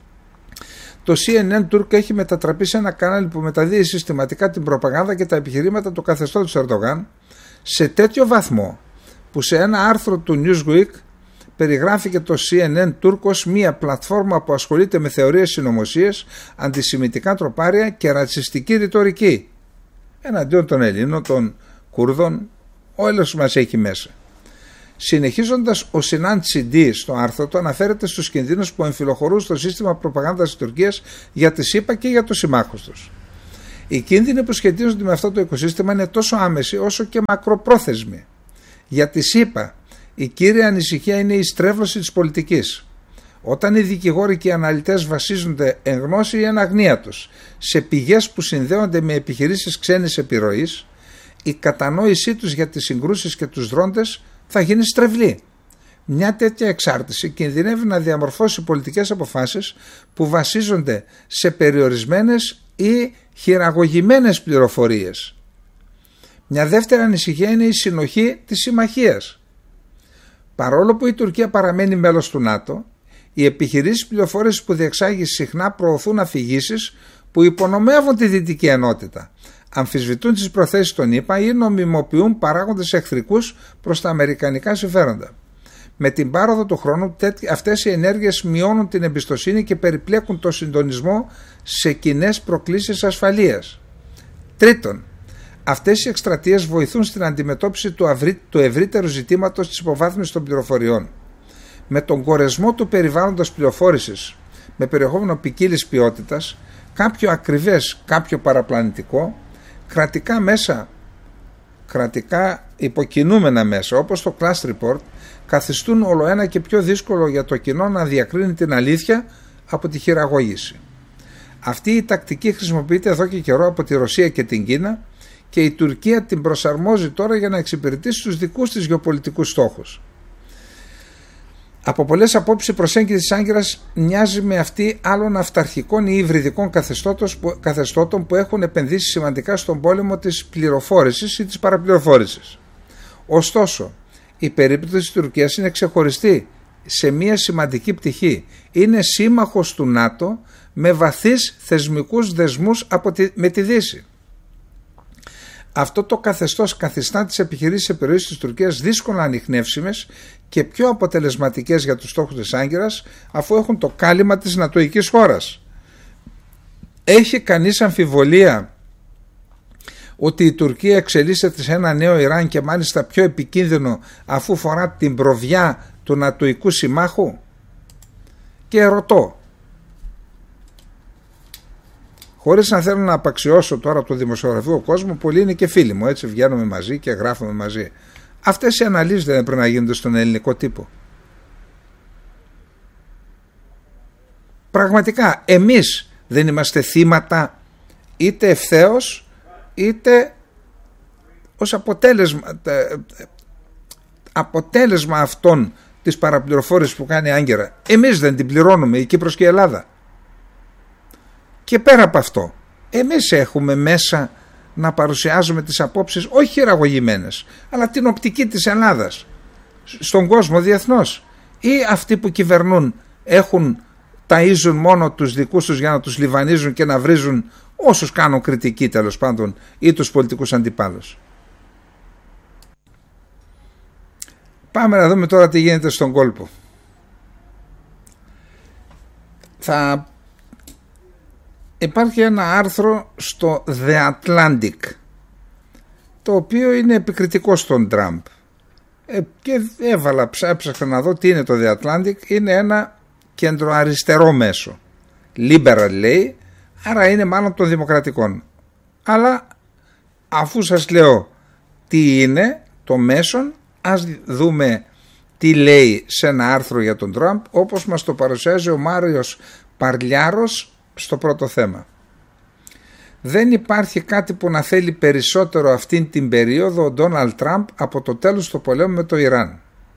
το CNN Turk έχει μετατραπεί σε ένα κανάλι που μεταδίδει συστηματικά την προπαγάνδα και τα επιχειρήματα του καθεστώτος Ερντογάν σε τέτοιο βαθμό που σε ένα άρθρο του Newsweek περιγράφηκε το CNN Turk ως μια πλατφόρμα που ασχολείται με θεωρίες συνωμοσίες, αντισημιτικά τροπάρια και ρατσιστική ρητορική εναντίον των Ελλήνων, των Κούρδων, όλος μας έχει μέσα. Συνεχίζοντας, ο Sinan Chidi στο άρθρο του αναφέρεται στους κινδύνους που εμφυλοχωρούν στο σύστημα προπαγάνδας της Τουρκίας για τη ΣΥΠΑ και για τους συμμάχους τους. Οι κίνδυνοι που σχετίζονται με αυτό το οικοσύστημα είναι τόσο άμεση όσο και μακροπρόθεσμοι. Για τη ΣΥΠΑ, η κύρια ανησυχία είναι η στρέβλωση της πολιτικής. Όταν οι δικηγόροι και οι αναλυτές βασίζονται εν γνώση ή εν αγνία τους σε πηγές που συνδέονται με επιχειρήσεις ξένης επιρροής, η κατανόησή τους για τις συγκρούσεις και τους δρόντες θα γίνει στρεβλή. Μια τέτοια εξάρτηση κινδυνεύει να διαμορφώσει πολιτικές αποφάσεις που βασίζονται σε περιορισμένες ή χειραγωγημένες πληροφορίες. Μια δεύτερη ανησυχία είναι η συνοχή της συμμαχίας. Παρόλο που η Τουρκία παραμένει μέλος του ΝΑΤΟ, οι επιχειρήσεις πληροφόρησης που διεξάγει συχνά προωθούν αφηγήσεις που υπονομεύουν τη δυτική ενότητα, αμφισβητούν τις προθέσεις των ΗΠΑ ή νομιμοποιούν παράγοντες εχθρικούς προς τα αμερικανικά συμφέροντα. Με την πάροδο του χρόνου, αυτές οι ενέργειες μειώνουν την εμπιστοσύνη και περιπλέκουν το συντονισμό σε κοινές προκλήσεις ασφαλείας. Τρίτον, αυτές οι εκστρατείες βοηθούν στην αντιμετώπιση του ευρύτερου ζητήματος της υποβάθμισης των πληροφοριών. Με τον κορεσμό του περιβάλλοντος πληροφόρησης με περιεχόμενο ποικίλης ποιότητας, κάποιο ακριβές, κάποιο παραπλανητικό, κρατικά υποκινούμενα μέσα όπως το Class Report καθιστούν ολοένα και πιο δύσκολο για το κοινό να διακρίνει την αλήθεια από τη χειραγώγηση. Αυτή η τακτική χρησιμοποιείται εδώ και καιρό από τη Ρωσία και την Κίνα και η Τουρκία την προσαρμόζει τώρα για να εξυπηρετήσει τους δικούς της γεωπολιτικούς στόχους. Από πολλές απόψεις η προσέγγιση της Άγκυρας μοιάζει με αυτή άλλων αυταρχικών ή υβριδικών καθεστώτων που έχουν επενδύσει σημαντικά στον πόλεμο της πληροφόρησης ή της παραπληροφόρησης. Ωστόσο, η περίπτωση της Τουρκίας είναι ξεχωριστή σε μία σημαντική πτυχή. Είναι σύμμαχος του ΝΑΤΟ με βαθύς θεσμικούς δεσμούς με τη Δύση. Αυτό το καθεστώς καθιστά τις επιχειρήσεις επιρροής της Τουρκίας δύσκολα ανιχνεύσιμες και πιο αποτελεσματικές για τους στόχους της Άγκυρας, αφού έχουν το κάλυμα της νατοικής χώρας. Έχει κανείς αμφιβολία ότι η Τουρκία εξελίσσεται σε ένα νέο Ιράν και μάλιστα πιο επικίνδυνο, αφού φορά την προβιά του νατοικού συμμάχου? Και ρωτώ, χωρίς να θέλω να απαξιώσω τώρα από το δημοσιογραφικό κόσμο, πολλοί είναι και φίλοι μου, έτσι βγαίνουμε μαζί και γράφουμε μαζί. Αυτές οι αναλύσεις δεν πρέπει να γίνονται στον ελληνικό τύπο? Πραγματικά εμείς δεν είμαστε θύματα είτε ευθέως είτε ως αποτέλεσμα αυτών της παραπληροφόρησης που κάνει η Άγκυρα? Εμείς δεν την πληρώνουμε, η Κύπρος και η Ελλάδα? Και πέρα από αυτό, εμείς έχουμε μέσα να παρουσιάζουμε τις απόψεις όχι χειραγωγημένες, αλλά την οπτική της Ελλάδας στον κόσμο διεθνώς? Ή αυτοί που κυβερνούν ταΐζουν μόνο τους δικούς τους για να τους λιβανίζουν και να βρίζουν όσους κάνουν κριτική, τέλος πάντων, ή τους πολιτικούς αντιπάλους? Πάμε να δούμε τώρα τι γίνεται στον κόλπο. Υπάρχει ένα άρθρο στο The Atlantic, το οποίο είναι επικριτικό στον Τραμπ, και έψαχνα να δω τι είναι το The Atlantic. Είναι ένα κεντροαριστερό μέσο, liberal λέει, άρα είναι μάλλον των δημοκρατικών. Αλλά αφού σας λέω τι είναι το μέσον, ας δούμε τι λέει σε ένα άρθρο για τον Τραμπ, όπως μας το παρουσιάζει ο Μάριος Παρλιάρος στο πρώτο θέμα. Δεν υπάρχει κάτι που να θέλει περισσότερο αυτήν την περίοδο ο Ντόναλντ Τραμπ από το τέλος του πολέμου με το Ιράν.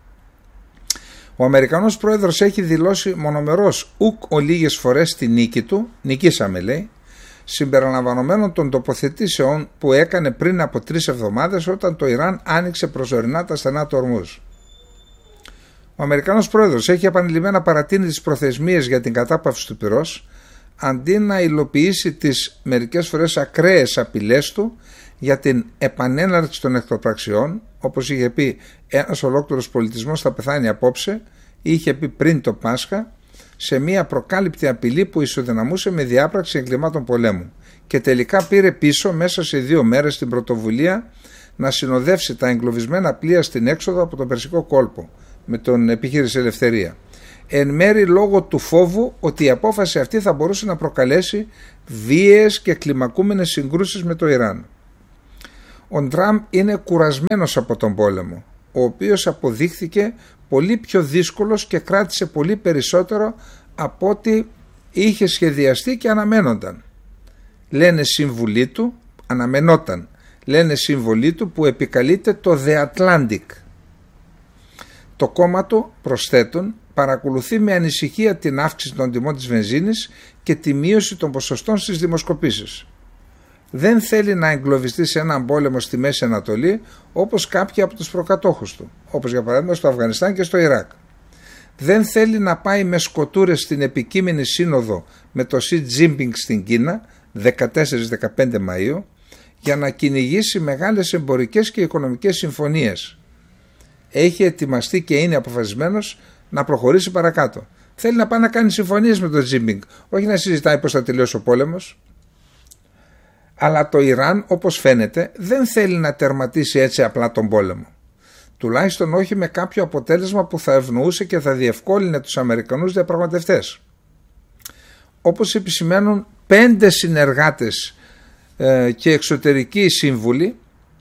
Ο Αμερικανός πρόεδρος έχει δηλώσει μονομερώς ολίγες φορές τη νίκη του, νικήσαμε λέει, συμπεριλαμβανομένων των τοποθετήσεων που έκανε πριν από 3 εβδομάδες όταν το Ιράν άνοιξε προσωρινά τα στενά του Ορμούζ. Ο Αμερικανός πρόεδρος έχει επανειλημμένα παρατείνει τις προθεσμίες για την κατάπαυση του πυρός, αντί να υλοποιήσει τις μερικές φορές ακραίες απειλές του για την επανέναρξη των εχθροπραξιών, όπως είχε πει ένας ολόκληρος πολιτισμός θα πεθάνει απόψε, ή είχε πει πριν το Πάσχα, σε μια προκάλυπτη απειλή που ισοδυναμούσε με διάπραξη εγκλημάτων πολέμου, και τελικά πήρε πίσω μέσα σε 2 μέρες την πρωτοβουλία να συνοδεύσει τα εγκλωβισμένα πλοία στην έξοδο από τον Περσικό κόλπο με τον επιχείρηση Ελευθερία. εν μέρει λόγω του φόβου ότι η απόφαση αυτή θα μπορούσε να προκαλέσει βίαιες και κλιμακούμενες συγκρούσεις με το Ιράν. Ο Τραμπ είναι κουρασμένος από τον πόλεμο, ο οποίος αποδείχθηκε πολύ πιο δύσκολος και κράτησε πολύ περισσότερο από ό,τι είχε σχεδιαστεί και αναμένονταν. Λένε σύμβουλοι του, αναμενόταν, λένε σύμβολοι του που επικαλείται το The Atlantic. Το κόμμα του, προσθέτουν, παρακολουθεί με ανησυχία την αύξηση των τιμών της βενζίνης και τη μείωση των ποσοστών στις δημοσκοπήσεις. Δεν θέλει να εγκλωβιστεί σε έναν πόλεμο στη Μέση Ανατολή όπως κάποιοι από τους προκατόχους του, όπως για παράδειγμα στο Αφγανιστάν και στο Ιράκ. Δεν θέλει να πάει με σκοτούρες στην επικείμενη σύνοδο με το Xi Jinping στην Κίνα 14-15 Μαΐου για να κυνηγήσει μεγάλες εμπορικές και οικονομικές συμφωνίες. Έχει ετοιμαστεί και είναι αποφασισμένος να προχωρήσει παρακάτω. Θέλει να πάει να κάνει συμφωνίες με τον Jinping, όχι να συζητάει πώς θα τελειώσει ο πόλεμος. Αλλά το Ιράν, όπως φαίνεται, δεν θέλει να τερματίσει έτσι απλά τον πόλεμο. Τουλάχιστον όχι με κάποιο αποτέλεσμα που θα ευνοούσε και θα διευκόλυνε τους Αμερικανούς διαπραγματευτές. Όπως επισημαίνουν 5 συνεργάτες και εξωτερικοί σύμβουλοι,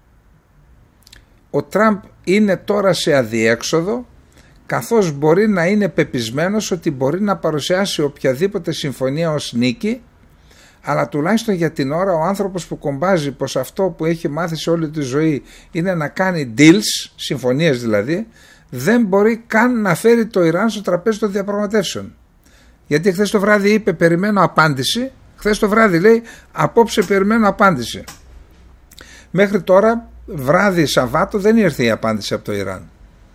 ο Τραμπ είναι τώρα σε αδιέξοδο, καθώς μπορεί να είναι πεπισμένος ότι μπορεί να παρουσιάσει οποιαδήποτε συμφωνία ως νίκη, αλλά τουλάχιστον για την ώρα ο άνθρωπος που κομπάζει πως αυτό που έχει μάθει σε όλη τη ζωή είναι να κάνει deals, συμφωνίες δηλαδή, δεν μπορεί καν να φέρει το Ιράν στο τραπέζι των διαπραγματεύσεων. Γιατί χθες το βράδυ είπε περιμένω απάντηση, χθες το βράδυ λέει απόψε περιμένω απάντηση. Μέχρι τώρα βράδυ Σαββάτο δεν ήρθε η απάντηση από το Ιράν.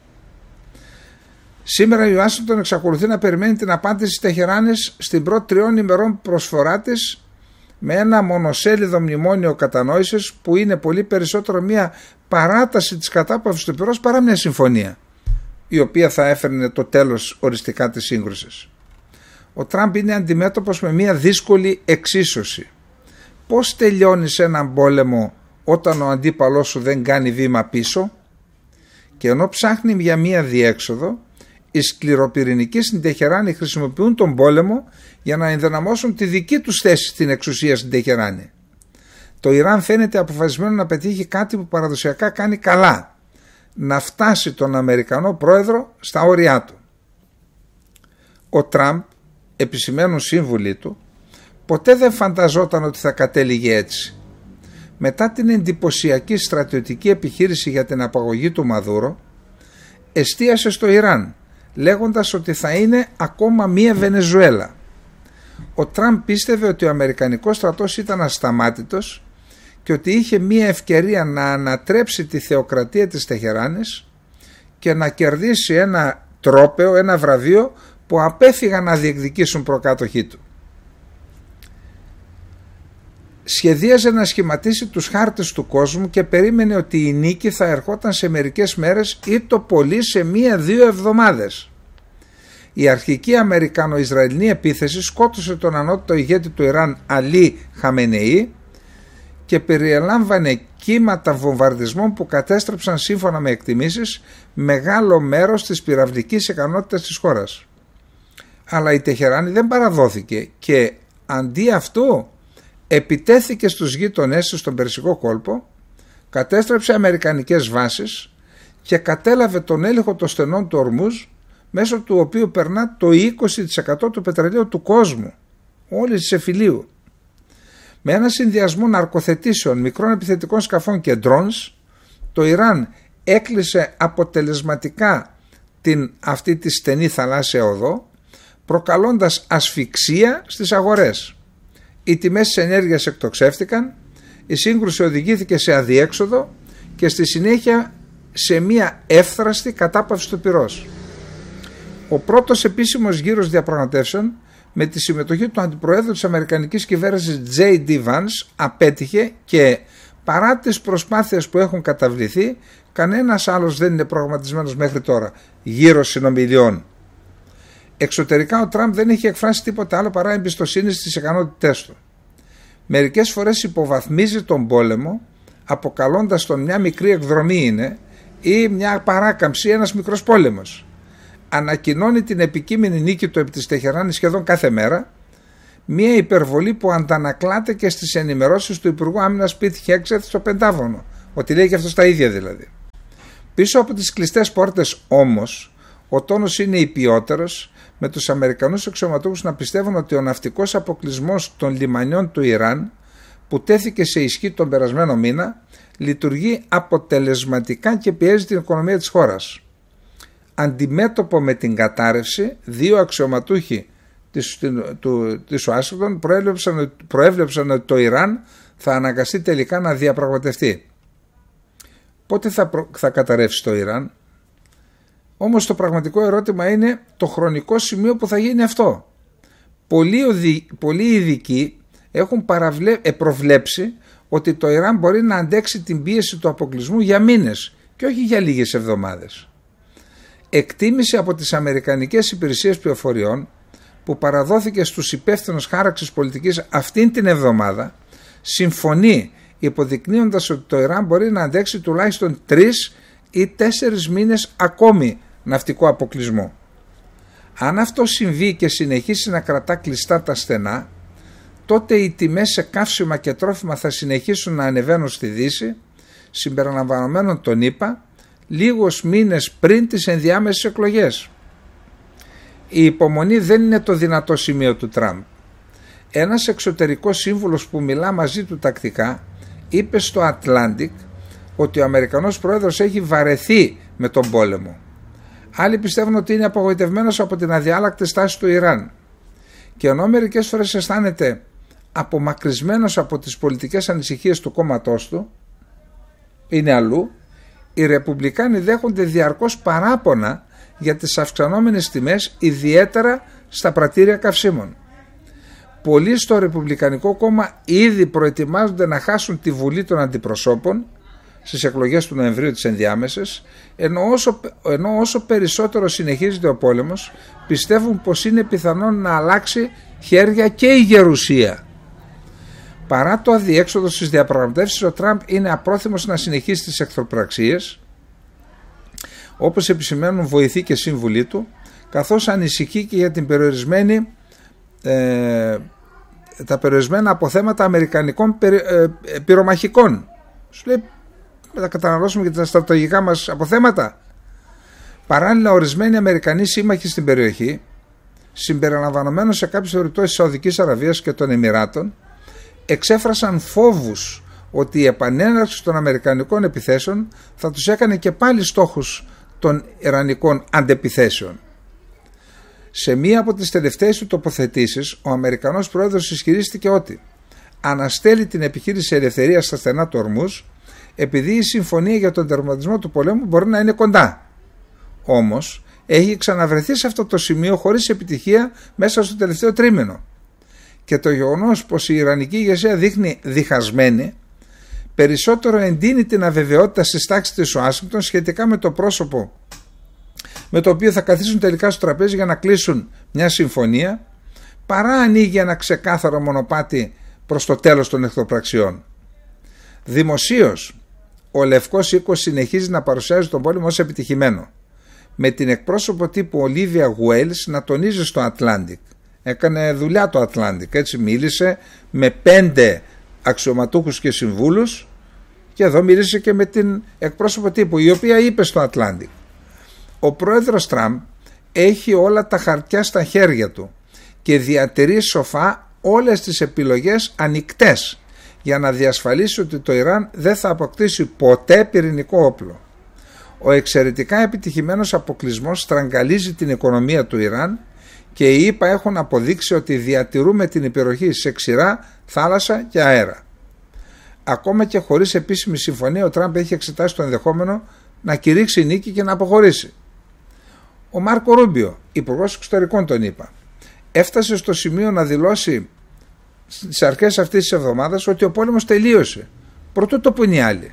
Σήμερα η Ουάσιγκτον εξακολουθεί να περιμένει την απάντηση της Τεχεράνης στην πρώτη 3 ημερών προσφορά της με ένα μονοσέλιδο μνημόνιο κατανόησης που είναι πολύ περισσότερο μια παράταση της κατάπαυσης του πυρός παρά μια συμφωνία η οποία θα έφερνε το τέλος οριστικά της σύγκρουσης. Ο Τραμπ είναι αντιμέτωπος με μια δύσκολη εξίσωση. Πώς τελειώνεις έναν πόλεμο όταν ο αντίπαλός σου δεν κάνει βήμα πίσω? Και ενώ ψάχνει για μια διέξοδο, οι σκληροπυρηνικοί στην Τεχεράνη χρησιμοποιούν τον πόλεμο για να ενδυναμώσουν τη δική τους θέση στην εξουσία στην Τεχεράνη. Το Ιράν φαίνεται αποφασισμένο να πετύχει κάτι που παραδοσιακά κάνει καλά, να φτάσει τον Αμερικανό πρόεδρο στα όρια του. Ο Τραμπ, επισημαίνουν σύμβουλοι του, ποτέ δεν φανταζόταν ότι θα κατέληγε έτσι. Μετά την εντυπωσιακή στρατιωτική επιχείρηση για την απαγωγή του Μαδούρο, εστίασε στο Ιράν, λέγοντας ότι θα είναι ακόμα μία Βενεζουέλα. Ο Τραμπ πίστευε ότι ο Αμερικανικός στρατός ήταν ασταμάτητος και ότι είχε μία ευκαιρία να ανατρέψει τη θεοκρατία της Τεχεράνης και να κερδίσει ένα τρόπαιο, ένα βραβείο που απέφυγαν να διεκδικήσουν προκάτοχοί του. Σχεδίαζε να σχηματίσει τους χάρτες του κόσμου και περίμενε ότι η νίκη θα ερχόταν σε μερικές μέρες ή το πολύ σε 1-2 εβδομάδες. Η αρχική Αμερικανο-Ισραηλινή επίθεση σκότωσε τον ανώτατο ηγέτη του Ιράν Αλί Χαμενεή και περιέλαμβανε κύματα βομβαρδισμών που κατέστρεψαν σύμφωνα με εκτιμήσεις μεγάλο μέρος της πυραυλικής ικανότητας της χώρας. Αλλά η Τεχεράνη δεν παραδόθηκε και αντί αυτού επιτέθηκε στους γείτονές της στον Περσικό κόλπο, κατέστρεψε αμερικανικές βάσεις και κατέλαβε τον έλεγχο των στενών του Ορμούζ, μέσω του οποίου περνά το 20% του πετρελαίου του κόσμου, όλης της εφηλίου. Με ένα συνδυασμό ναρκοθετήσεων, μικρών επιθετικών σκαφών και drones, το Ιράν έκλεισε αποτελεσματικά αυτή τη στενή θαλάσσια οδό, προκαλώντας ασφυξία στις αγορές. Οι τιμές της ενέργειας εκτοξεύτηκαν, η σύγκρουση οδηγήθηκε σε αδιέξοδο και στη συνέχεια σε μια εύθραστη κατάπαυση του πυρός. Ο πρώτος επίσημος γύρος διαπραγματεύσεων με τη συμμετοχή του αντιπροέδρου της Αμερικανικής κυβέρνησης J.D. Vance απέτυχε και παρά τις προσπάθειες που έχουν καταβληθεί, κανένας άλλος δεν είναι προγραμματισμένος μέχρι τώρα γύρος συνομιλιών. Εξωτερικά ο Τραμπ δεν έχει εκφράσει τίποτα άλλο παρά εμπιστοσύνη στις ικανότητές του. Μερικές φορές υποβαθμίζει τον πόλεμο, αποκαλώντας τον μια μικρή εκδρομή είναι ή μια παράκαμψη, ένας μικρός πόλεμος. ανακοινώνει την επικείμενη νίκη του επί της Τεχεράνης σχεδόν κάθε μέρα, μια υπερβολή που αντανακλάται και στις ενημερώσεις του Υπουργού Άμυνας Πιτ Χέγκσετ στο Πεντάγωνο, ότι λέει και αυτό τα ίδια δηλαδή. Πίσω από τις κλειστές πόρτες όμως, ο τόνος είναι υπιότερος, με τους Αμερικανούς αξιωματούχους να πιστεύουν ότι ο ναυτικός αποκλεισμός των λιμανιών του Ιράν, που τέθηκε σε ισχύ τον περασμένο μήνα, λειτουργεί αποτελεσματικά και πιέζει την οικονομία της χώρας. Αντιμέτωπο με την κατάρρευση, δύο αξιωματούχοι της Ουάσιγκτον προέβλεψαν ότι το Ιράν θα αναγκαστεί τελικά να διαπραγματευτεί. Πότε θα καταρρεύσει το Ιράν? Όμως το πραγματικό ερώτημα είναι το χρονικό σημείο που θα γίνει αυτό. Πολλοί ειδικοί έχουν προβλέψει ότι το Ιράν μπορεί να αντέξει την πίεση του αποκλεισμού για μήνες και όχι για λίγες εβδομάδες. Εκτίμηση από τις Αμερικανικές Υπηρεσίες Πληροφοριών, που παραδόθηκε στους υπεύθυνους χάραξης πολιτικής αυτήν την εβδομάδα, συμφωνεί υποδεικνύοντας ότι το Ιράν μπορεί να αντέξει τουλάχιστον 3 ή 4 μήνες ακόμη ναυτικό αποκλεισμό. Αν αυτό συμβεί και συνεχίσει να κρατά κλειστά τα στενά, τότε οι τιμές σε καύσιμα και τρόφιμα θα συνεχίσουν να ανεβαίνουν στη Δύση, συμπεριλαμβανομένων των ΗΠΑ, λίγους μήνες πριν τις ενδιάμεσες εκλογές. Η υπομονή δεν είναι το δυνατό σημείο του Τραμπ. Ένας εξωτερικός σύμβουλος που μιλά μαζί του τακτικά είπε στο Atlantic ότι ο Αμερικανός πρόεδρος έχει βαρεθεί με τον πόλεμο. Άλλοι πιστεύουν ότι είναι απογοητευμένος από την αδιάλακτη στάση του Ιράν. Και ενώ μερικές φορές αισθάνεται απομακρυσμένος από τις πολιτικές ανησυχίες του κόμματός του, είναι αλλού, οι Ρεπουμπλικάνοι δέχονται διαρκώς παράπονα για τις αυξανόμενες τιμές, ιδιαίτερα στα πρατήρια καυσίμων. Πολλοί στο Ρεπουμπλικανικό κόμμα ήδη προετοιμάζονται να χάσουν τη Βουλή των Αντιπροσώπων στις εκλογές του Νοεμβρίου τις ενδιάμεσες, ενώ όσο περισσότερο συνεχίζεται ο πόλεμος, πιστεύουν πως είναι πιθανόν να αλλάξει χέρια και η γερουσία. Παρά το αδιέξοδο στις διαπραγματεύσεις, ο Τραμπ είναι απρόθυμος να συνεχίσει τις εχθροπραξίες, όπως επισημαίνουν βοηθοί και σύμβουλοι του, καθώς ανησυχεί και για την τα περιορισμένα αποθέματα αμερικανικών πυρομαχικών. Σου λέει, θα καταναλώσουμε και τα στρατηγικά μας αποθέματα. Παράλληλα, ορισμένοι Αμερικανοί σύμμαχοι στην περιοχή, συμπεριλαμβανομένως σε κάποιες περιπτώσεις της Σαουδικής Αραβίας και των Εμιράτων, εξέφρασαν φόβους ότι η επανέναρξη των αμερικανικών επιθέσεων θα τους έκανε και πάλι στόχους των ιρανικών αντεπιθέσεων. Σε μία από τις τελευταίες του τοποθετήσεις, ο Αμερικανός πρόεδρος ισχυρίστηκε ότι αναστέλει την επιχείρηση ελευθερίας στα στενά του Ορμούζ, επειδή η συμφωνία για τον τερματισμό του πολέμου μπορεί να είναι κοντά. Όμως έχει ξαναβρεθεί σε αυτό το σημείο χωρίς επιτυχία μέσα στο τελευταίο τρίμηνο. Και το γεγονός πως η Ιρανική ηγεσία δείχνει διχασμένη περισσότερο εντείνει την αβεβαιότητα στις τάξεις της Ουάσιγκτον σχετικά με το πρόσωπο με το οποίο θα καθίσουν τελικά στο τραπέζι για να κλείσουν μια συμφωνία, παρά ανοίγει ένα ξεκάθαρο μονοπάτι προς το τέλος των εχθροπραξιών. Δημοσίως, ο Λευκός Οίκος συνεχίζει να παρουσιάζει τον πόλεμο ως επιτυχημένο, με την εκπρόσωπο τύπου Ολίβια Γουέλς να τονίζει στο Atlantic. Έκανε δουλειά το Atlantic, έτσι μίλησε με 5 αξιωματούχους και συμβούλους, και εδώ μίλησε και με την εκπρόσωπο τύπου, η οποία είπε στο Atlantic: ο πρόεδρος Τραμπ έχει όλα τα χαρτιά στα χέρια του και διατηρεί σοφά όλες τις επιλογές ανοιχτές για να διασφαλίσει ότι το Ιράν δεν θα αποκτήσει ποτέ πυρηνικό όπλο. Ο εξαιρετικά επιτυχημένος αποκλεισμός στραγγαλίζει την οικονομία του Ιράν και οι ΗΠΑ έχουν αποδείξει ότι διατηρούμε την υπεροχή σε ξηρά, θάλασσα και αέρα. Ακόμα και χωρίς επίσημη συμφωνία, ο Τραμπ έχει εξετάσει το ενδεχόμενο να κηρύξει νίκη και να αποχωρήσει. Ο Μάρκο Ρούμπιο, υπουργός εξωτερικών των ΗΠΑ, έφτασε στο σημείο να δηλώσει στις αρχές αυτής της εβδομάδας ότι ο πόλεμος τελείωσε, προτού το πουν οι άλλοι.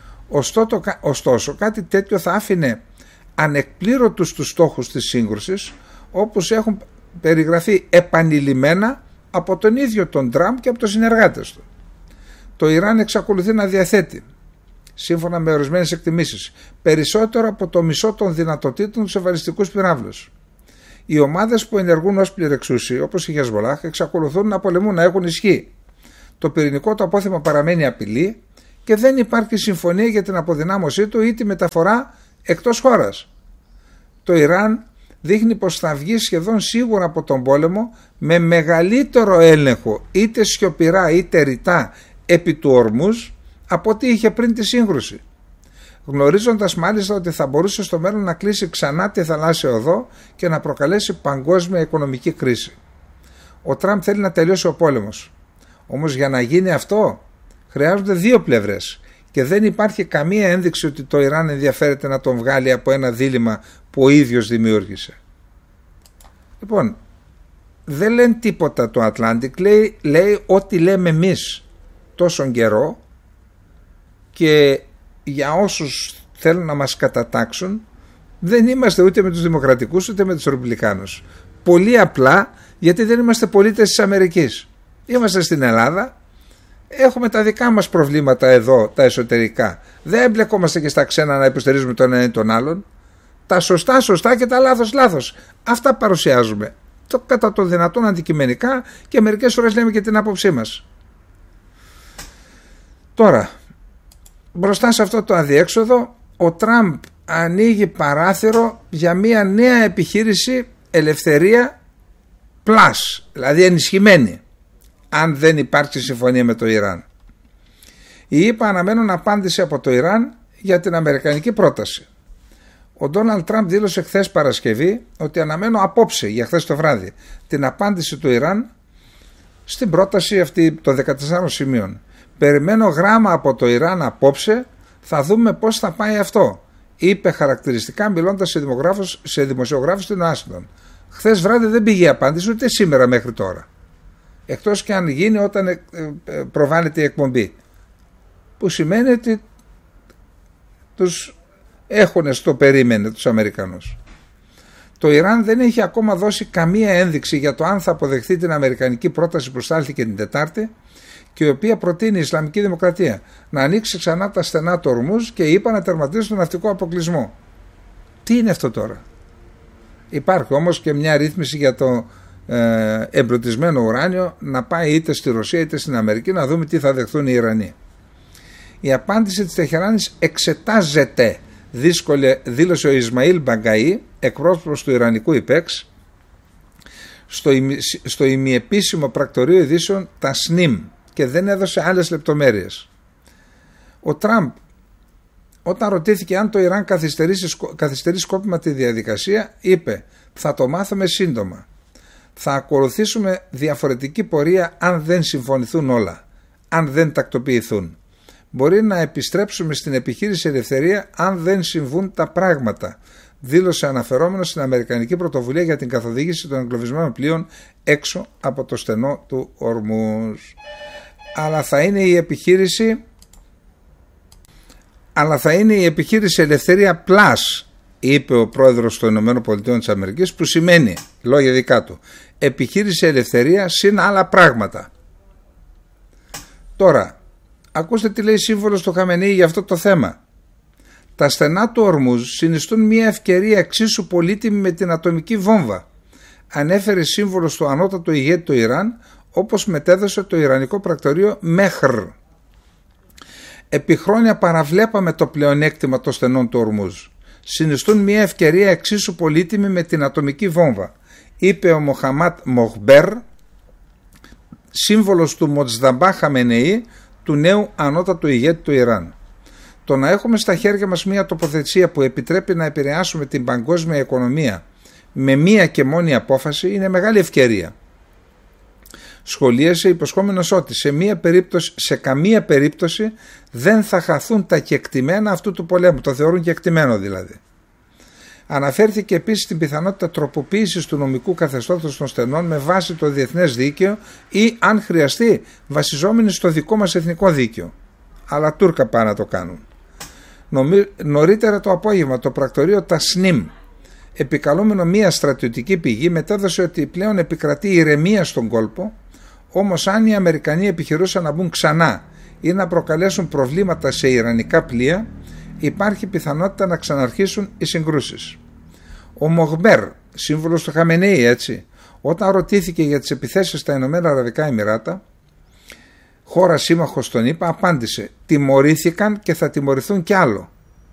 Ωστόσο, κάτι τέτοιο θα άφηνε ανεκπλήρωτους τους στόχους της σύγκρουσης, όπως έχουν περιγραφεί επανειλημμένα από τον ίδιο τον Τραμπ και από τους συνεργάτες του. Το Ιράν εξακολουθεί να διαθέτει σύμφωνα με ορισμένες εκτιμήσεις, περισσότερο από το μισό των δυνατοτήτων τους βαλιστικούς πυράβλους. Οι ομάδες που ενεργούν ως πληρεξούσιοι, όπως η Χεσμολάχ, εξακολουθούν να πολεμούν, να έχουν ισχύ. Το πυρηνικό του απόθεμα παραμένει απειλή και δεν υπάρχει συμφωνία για την αποδυνάμωσή του ή τη μεταφορά εκτός χώρας. Το Ιράν δείχνει πως θα βγει σχεδόν σίγουρα από τον πόλεμο με μεγαλύτερο έλεγχο, είτε σιωπηρά είτε ρητά, επί του Ορμούζ από ό,τι είχε πριν τη σύγκρουση, γνωρίζοντας μάλιστα ότι θα μπορούσε στο μέλλον να κλείσει ξανά τη θαλάσσια οδό και να προκαλέσει παγκόσμια οικονομική κρίση. Ο Τραμπ θέλει να τελειώσει ο πόλεμος. Όμως για να γίνει αυτό χρειάζονται δύο πλευρές και δεν υπάρχει καμία ένδειξη ότι το Ιράν ενδιαφέρεται να τον βγάλει από ένα δίλημμα που ο ίδιος δημιούργησε. Λοιπόν, δεν λένε τίποτα το Atlantic, λέει ό,τι λέμε εμείς τόσον καιρό, και για όσους θέλουν να μας κατατάξουν δεν είμαστε ούτε με τους δημοκρατικούς ούτε με τους ρεπουμπλικάνους. Πολύ απλά γιατί δεν είμαστε πολίτες της Αμερικής. Είμαστε στην Ελλάδα, έχουμε τα δικά μας προβλήματα εδώ, τα εσωτερικά. Δεν εμπλεκόμαστε και στα ξένα να υποστηρίζουμε τον ένα ή τον άλλον. Τα σωστά σωστά και τα λάθος λάθος. Αυτά παρουσιάζουμε. Κατά το δυνατόν αντικειμενικά και μερικές φορές λέμε και την άποψή μας. Τώρα, μπροστά σε αυτό το αδιέξοδο, ο Τραμπ ανοίγει παράθυρο για μια νέα επιχείρηση ελευθερία plus, δηλαδή ενισχυμένη, αν δεν υπάρξει συμφωνία με το Ιράν. Οι ΗΠΑ αναμένουν απάντηση από το Ιράν για την αμερικανική πρόταση. Ο Ντόναλντ Τραμπ δήλωσε χθες Παρασκευή ότι αναμένω απόψε, για χθες το βράδυ, την απάντηση του Ιράν στην πρόταση αυτή των 14 σημείων. Περιμένω γράμμα από το Ιράν απόψε, θα δούμε πώς θα πάει αυτό, είπε χαρακτηριστικά μιλώντας σε δημοσιογράφους στην Ουάσιγκτον. Χθες βράδυ δεν πήγε η απάντηση ούτε σήμερα μέχρι τώρα. Εκτός και αν γίνει όταν προβάλλεται η εκπομπή. Που σημαίνει ότι τους έχουν στο περίμενε τους Αμερικανούς. Το Ιράν δεν έχει ακόμα δώσει καμία ένδειξη για το αν θα αποδεχθεί την αμερικανική πρόταση που στάλθηκε την Τετάρτη και η οποία προτείνει η Ισλαμική Δημοκρατία να ανοίξει ξανά τα στενά του Ορμούζ και είπα να τερματίσει τον ναυτικό αποκλεισμό. Τι είναι αυτό τώρα? Υπάρχει όμως και μια ρύθμιση για το εμπλουτισμένο ουράνιο να πάει είτε στη Ρωσία είτε στην Αμερική, να δούμε τι θα δεχθούν οι Ιρανοί. Η απάντηση της Τεχεράνης εξετάζεται, δήλωσε ο Ισμαήλ Μπαγκαή, εκπρόσωπος του Ιρανικού ΙΠΕΞ, στο ημιεπίσημο πρακτορείο ειδήσεων Tasnim, και δεν έδωσε άλλες λεπτομέρειες. Ο Τραμπ, όταν ρωτήθηκε αν το Ιράν καθυστερεί σκόπιμα τη διαδικασία, είπε: θα το μάθουμε σύντομα. Θα ακολουθήσουμε διαφορετική πορεία αν δεν συμφωνηθούν όλα, αν δεν τακτοποιηθούν. Μπορεί να επιστρέψουμε στην επιχείρηση ελευθερία αν δεν συμβούν τα πράγματα, δήλωσε αναφερόμενος στην αμερικανική πρωτοβουλία για την καθοδήγηση των εγκλωβισμένων πλοίων έξω από το στενό του Ορμούζ. Αλλά θα είναι η επιχείρηση Ελευθερία Plus, είπε ο πρόεδρος των ΗΠΑ, που σημαίνει, λόγια δικά του, επιχείρηση ελευθερία συν άλλα πράγματα. Τώρα, ακούστε τι λέει σύμβολος του Χαμενεή για αυτό το θέμα. Τα στενά του Ορμούζ συνιστούν μια ευκαιρία εξίσου πολύτιμη με την ατομική βόμβα, ανέφερε σύμβολος του ανώτατου ηγέτη του Ιράν, όπως μετέδωσε το Ιρανικό πρακτορείο Μεχρ. Επί χρόνια παραβλέπαμε το πλεονέκτημα των στενών του Ορμούζ. Συνιστούν μια ευκαιρία εξίσου πολύτιμη με την ατομική βόμβα, είπε ο Μοχαμάτ Μοχμπέρ, σύμβολος του Μοτζδαμπά Χαμενεή, του νέου ανώτατου ηγέτη του Ιράν. Το να έχουμε στα χέρια μας μια τοποθεσία που επιτρέπει να επηρεάσουμε την παγκόσμια οικονομία με μία και μόνη απόφαση είναι μεγάλη ευκαιρία. Σχολίασε υποσχόμενος ότι σε καμία περίπτωση δεν θα χαθούν τα κεκτημένα αυτού του πολέμου, το θεωρούν κεκτημένο δηλαδή. Αναφέρθηκε επίσης στην πιθανότητα τροποποίησης του νομικού καθεστώτος των στενών με βάση το διεθνές δίκαιο ή, αν χρειαστεί, βασιζόμενοι στο δικό μας εθνικό δίκαιο. Αλλά Τούρκα πάνε να το κάνουν. Νωρίτερα το απόγευμα το πρακτορείο Tasnim, επικαλούμενο μία στρατιωτική πηγή, μετέδωσε ότι πλέον επικρατεί ηρεμία στον κόλπο, όμως αν οι Αμερικανοί επιχειρούσαν να μπουν ξανά ή να προκαλέσουν προβλήματα σε ιρανικά πλοία, υπάρχει πιθανότητα να ξαναρχίσουν οι συγκρούσεις. Ο Μοχμπέρ, σύμβουλος του Χαμενεή, έτσι, όταν ρωτήθηκε για τις επιθέσεις στα Ηνωμένα Αραβικά Εμιράτα, χώρα σύμμαχος των ΗΠΑ, απάντησε: τιμωρήθηκαν και θα τιμωρηθούν κι άλλο.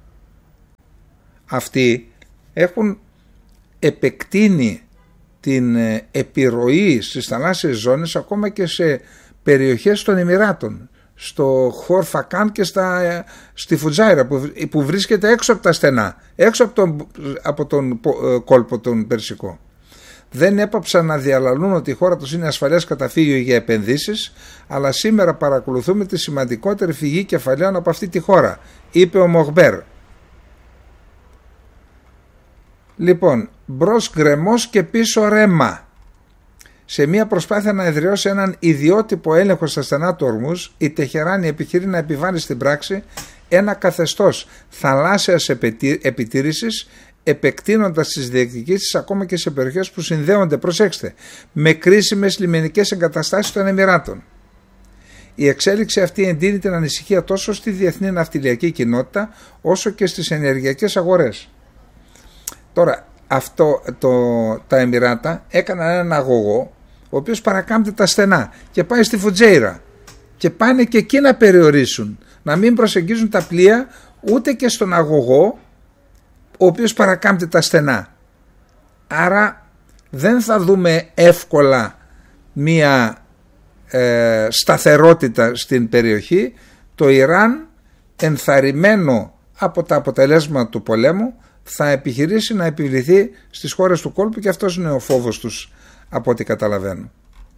Αυτοί έχουν επεκτείνει την επιρροή στις θαλάσσιες ζώνες ακόμα και σε περιοχές των Εμιράτων, στο Χορφακάν και στη Φουτζάιρα που βρίσκεται έξω από τα στενά, έξω από τον κόλπο τον Περσικό. Δεν έπαψαν να διαλαλούν ότι η χώρα τους είναι ασφαλές καταφύγιο για επενδύσεις, αλλά σήμερα παρακολουθούμε τη σημαντικότερη φυγή κεφαλαίων από αυτή τη χώρα, είπε ο Μοχμπέρ. Λοιπόν, μπρος γκρεμός και πίσω ρέμα. Σε μια προσπάθεια να εδραιώσει έναν ιδιότυπο έλεγχο στα στενά του Ορμούζ, η Τεχεράνη επιχειρεί να επιβάλλει στην πράξη ένα καθεστώς θαλάσσιας επιτήρησης, επεκτείνοντας τις διεκδικήσεις ακόμα και σε περιοχές που συνδέονται, προσέξτε, με κρίσιμες λιμενικές εγκαταστάσεις των Εμιράτων. Η εξέλιξη αυτή εντείνει την ανησυχία τόσο στη διεθνή ναυτιλιακή κοινότητα όσο και στις ενεργειακές αγορές. Τώρα, τα Εμιράτα έκαναν έναν αγωγό ο οποίος παρακάμπτει τα στενά και πάει στη Φουτζέιρα και πάνε και εκεί να περιορίσουν, να μην προσεγγίζουν τα πλοία ούτε και στον αγωγό ο οποίος παρακάμπτει τα στενά. Άρα δεν θα δούμε εύκολα μία σταθερότητα στην περιοχή. Το Ιράν, ενθαρρυμένο από τα αποτελέσματα του πολέμου, θα επιχειρήσει να επιβληθεί στις χώρες του κόλπου και αυτός είναι ο φόβος τους, από ό,τι καταλαβαίνω.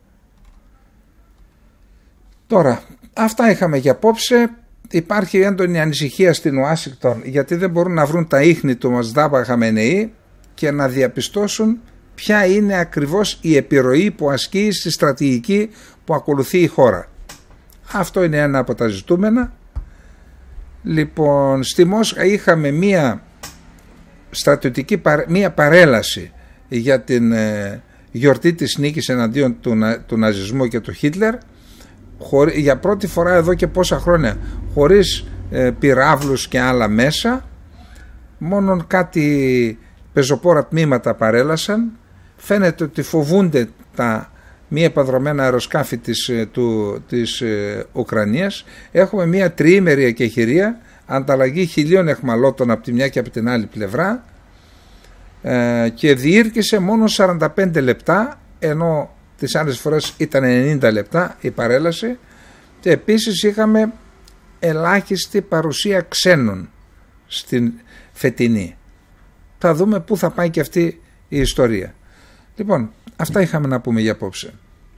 Τώρα, αυτά είχαμε για απόψε. Υπάρχει έντονη ανησυχία στην Ουάσιγκτον γιατί δεν μπορούν να βρουν τα ίχνη του Μοσδάπα Χαμενεή και να διαπιστώσουν ποια είναι ακριβώς η επιρροή που ασκεί στη στρατηγική που ακολουθεί η χώρα. Αυτό είναι ένα από τα ζητούμενα. Λοιπόν, στη Μόσχα είχαμε μία στρατιωτική παρέλαση για την γιορτή της νίκης εναντίον του ναζισμού και του Χίτλερ, για πρώτη φορά εδώ και πόσα χρόνια, χωρίς πυράβλους και άλλα μέσα, μόνον κάτι πεζοπόρα τμήματα παρέλασαν. Φαίνεται ότι φοβούνται τα μη επανδρωμένα αεροσκάφη της Ουκρανίας. Έχουμε μια τριήμερη εκεχηρία, ανταλλαγή 1.000 εχμαλώτων από τη μια και από την άλλη πλευρά, και διήρκησε μόνο 45 λεπτά, ενώ τις άλλες φορές ήταν 90 λεπτά η παρέλαση, και επίσης είχαμε ελάχιστη παρουσία ξένων στην φετινή. Θα δούμε πού θα πάει και αυτή η ιστορία. Λοιπόν, αυτά είχαμε να πούμε για απόψε.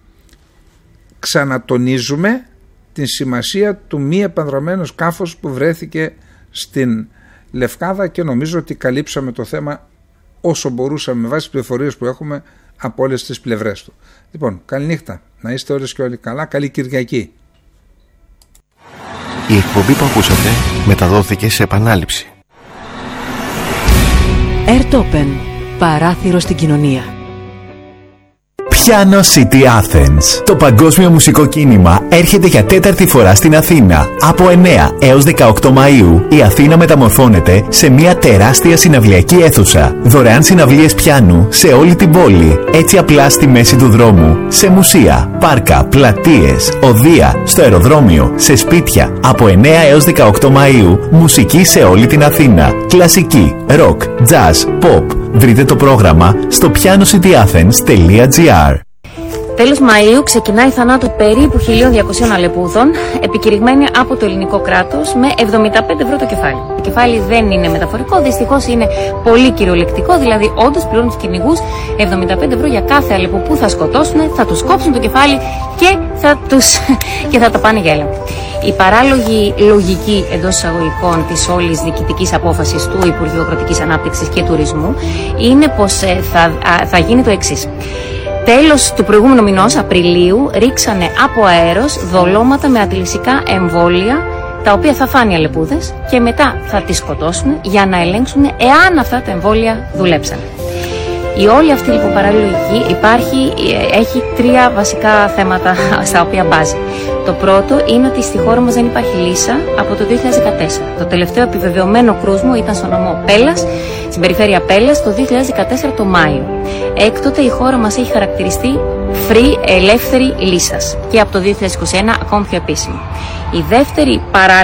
Ξανατονίζουμε την σημασία του μη επανδρωμένου σκάφους που βρέθηκε στην Λευκάδα και νομίζω ότι καλύψαμε το θέμα όσο μπορούσαμε με βάση τις πληροφορίες που έχουμε από όλες τις πλευρές του. Λοιπόν, καληνύχτα. Να είστε όλες και όλοι καλά. Καλή Κυριακή. Η εκπομπή που ακούσατε μεταδόθηκε σε επανάληψη. Airtopen. Παράθυρο στην κοινωνία. Piano City Athens. Το παγκόσμιο μουσικό κίνημα έρχεται για τέταρτη φορά στην Αθήνα. Από 9 έως 18 Μαΐου η Αθήνα μεταμορφώνεται σε μια τεράστια συναυλιακή αίθουσα. Δωρεάν συναυλίες πιάνου σε όλη την πόλη. Έτσι απλά στη μέση του δρόμου. Σε μουσεία, πάρκα, πλατείες, οδεία, στο αεροδρόμιο, σε σπίτια. Από 9 έως 18 Μαΐου μουσική σε όλη την Αθήνα. Κλασική, rock, jazz, pop. Βρείτε το πρόγραμμα στο pianocityAthens.gr. Τέλος Μαΐου ξεκινάει θανάτου περίπου 1.200 Αλεπούδων, επικηρυγμένη από το ελληνικό κράτος με 75 ευρώ το κεφάλι. Το κεφάλι δεν είναι μεταφορικό, δυστυχώς είναι πολύ κυριολεκτικό, δηλαδή όντως πληρώνουν τους κυνηγούς 75 ευρώ για κάθε αλεπού που θα σκοτώσουν, θα τους κόψουν το κεφάλι και θα τα πάνε για έλεγχο. Η παράλογη λογική εντός εισαγωγικών της όλης διοικητικής απόφασης του Υπουργείου Αγροτικής Ανάπτυξης και Τουρισμού είναι πως θα γίνει το εξής. Τέλος του προηγούμενου μηνός, Απριλίου, ρίξανε από αέρος δολώματα με αντιλυσικά εμβόλια, τα οποία θα φάνε οι αλεπούδες και μετά θα τις σκοτώσουν για να ελέγξουν εάν αυτά τα εμβόλια δουλέψαν. Η όλη αυτή λοιπόν παράλληλη λογική έχει τρία βασικά θέματα στα οποία μπάζει. Το πρώτο είναι ότι στη χώρα μας δεν υπάρχει λύσα από το 2014. Το τελευταίο επιβεβαιωμένο κρούσμα ήταν στο νομό Πέλλας, στην περιφέρεια Πέλλας, το 2014 το Μάιο. Έκτοτε η χώρα μας έχει χαρακτηριστεί free, ελεύθερη λύσας και από το 2021 ακόμη πιο επίσημο. Η δεύτερη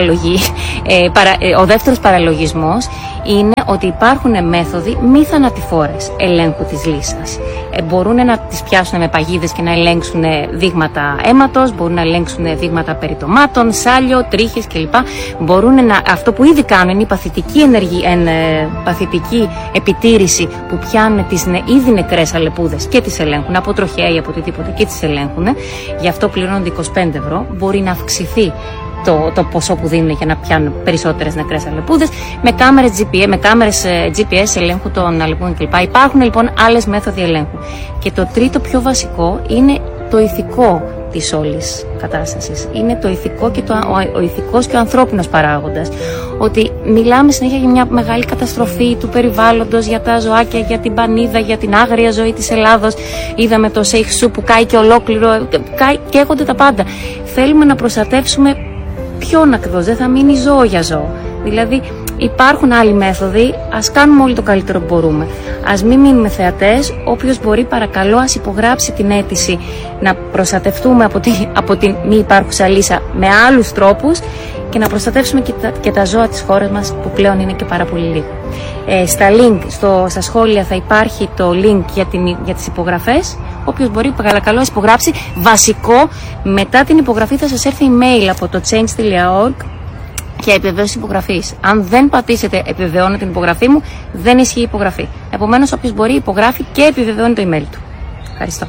ο δεύτερος παραλογισμός είναι ότι υπάρχουν μέθοδοι μη θανατηφόρες ελέγχου της λύσας. Μπορούν να τις πιάσουν με παγίδες και να ελέγξουν δείγματα αίματος, μπορούν να ελέγξουν δείγματα περιτομάτων, σάλιο, τρίχες κλπ. Αυτό που ήδη κάνουν είναι η παθητική επιτήρηση που πιάνουν τις ήδη νεκρές αλεπούδες και τις ελέγχουν από τροχέα ή από οτιδήποτε και τις ελέγχουν. Γι' αυτό πληρώνονται 25 ευρώ. Μπορεί να αυξηθεί το ποσό που δίνουν για να πιάνουν περισσότερες νεκρές αλεπούδες με κάμερες GPS ελέγχου των αλεπούδων κλπ. Υπάρχουν λοιπόν άλλες μέθοδοι ελέγχου. Και το τρίτο πιο βασικό είναι το ηθικό της όλης κατάστασης. Είναι το ηθικό και ο ηθικός και ο ανθρώπινος παράγοντας. Ότι μιλάμε συνέχεια για μια μεγάλη καταστροφή του περιβάλλοντος, για τα ζωάκια, για την πανίδα, για την άγρια ζωή της Ελλάδος. Είδαμε το Σέιχ που κάει και ολόκληρο, καίγονται τα πάντα. Θέλουμε να προστατεύσουμε ποιον ακριβώς, δεν θα μείνει ζώο για ζώο. Δηλαδή υπάρχουν άλλοι μέθοδοι, ας κάνουμε όλοι το καλύτερο που μπορούμε. Ας μην μείνουμε θεατές, όποιος μπορεί παρακαλώ ας υπογράψει την αίτηση να προστατευτούμε από την μη υπάρχουσα λύσα με άλλους τρόπους και να προστατεύσουμε και τα ζώα της χώρας μας που πλέον είναι και πάρα πολύ λίγα. Στα σχόλια θα υπάρχει το link για τις υπογραφές. Όποιος μπορεί παρακαλώ ας υπογράψει. Βασικό, μετά την υπογραφή θα σας έρθει email από το change.org και επιβεβαίωση υπογραφής. Αν δεν πατήσετε επιβεβαιώνω την υπογραφή μου, δεν ισχύει η υπογραφή. Επομένως, όποιος μπορεί υπογράφει και επιβεβαιώνει το email του. Ευχαριστώ.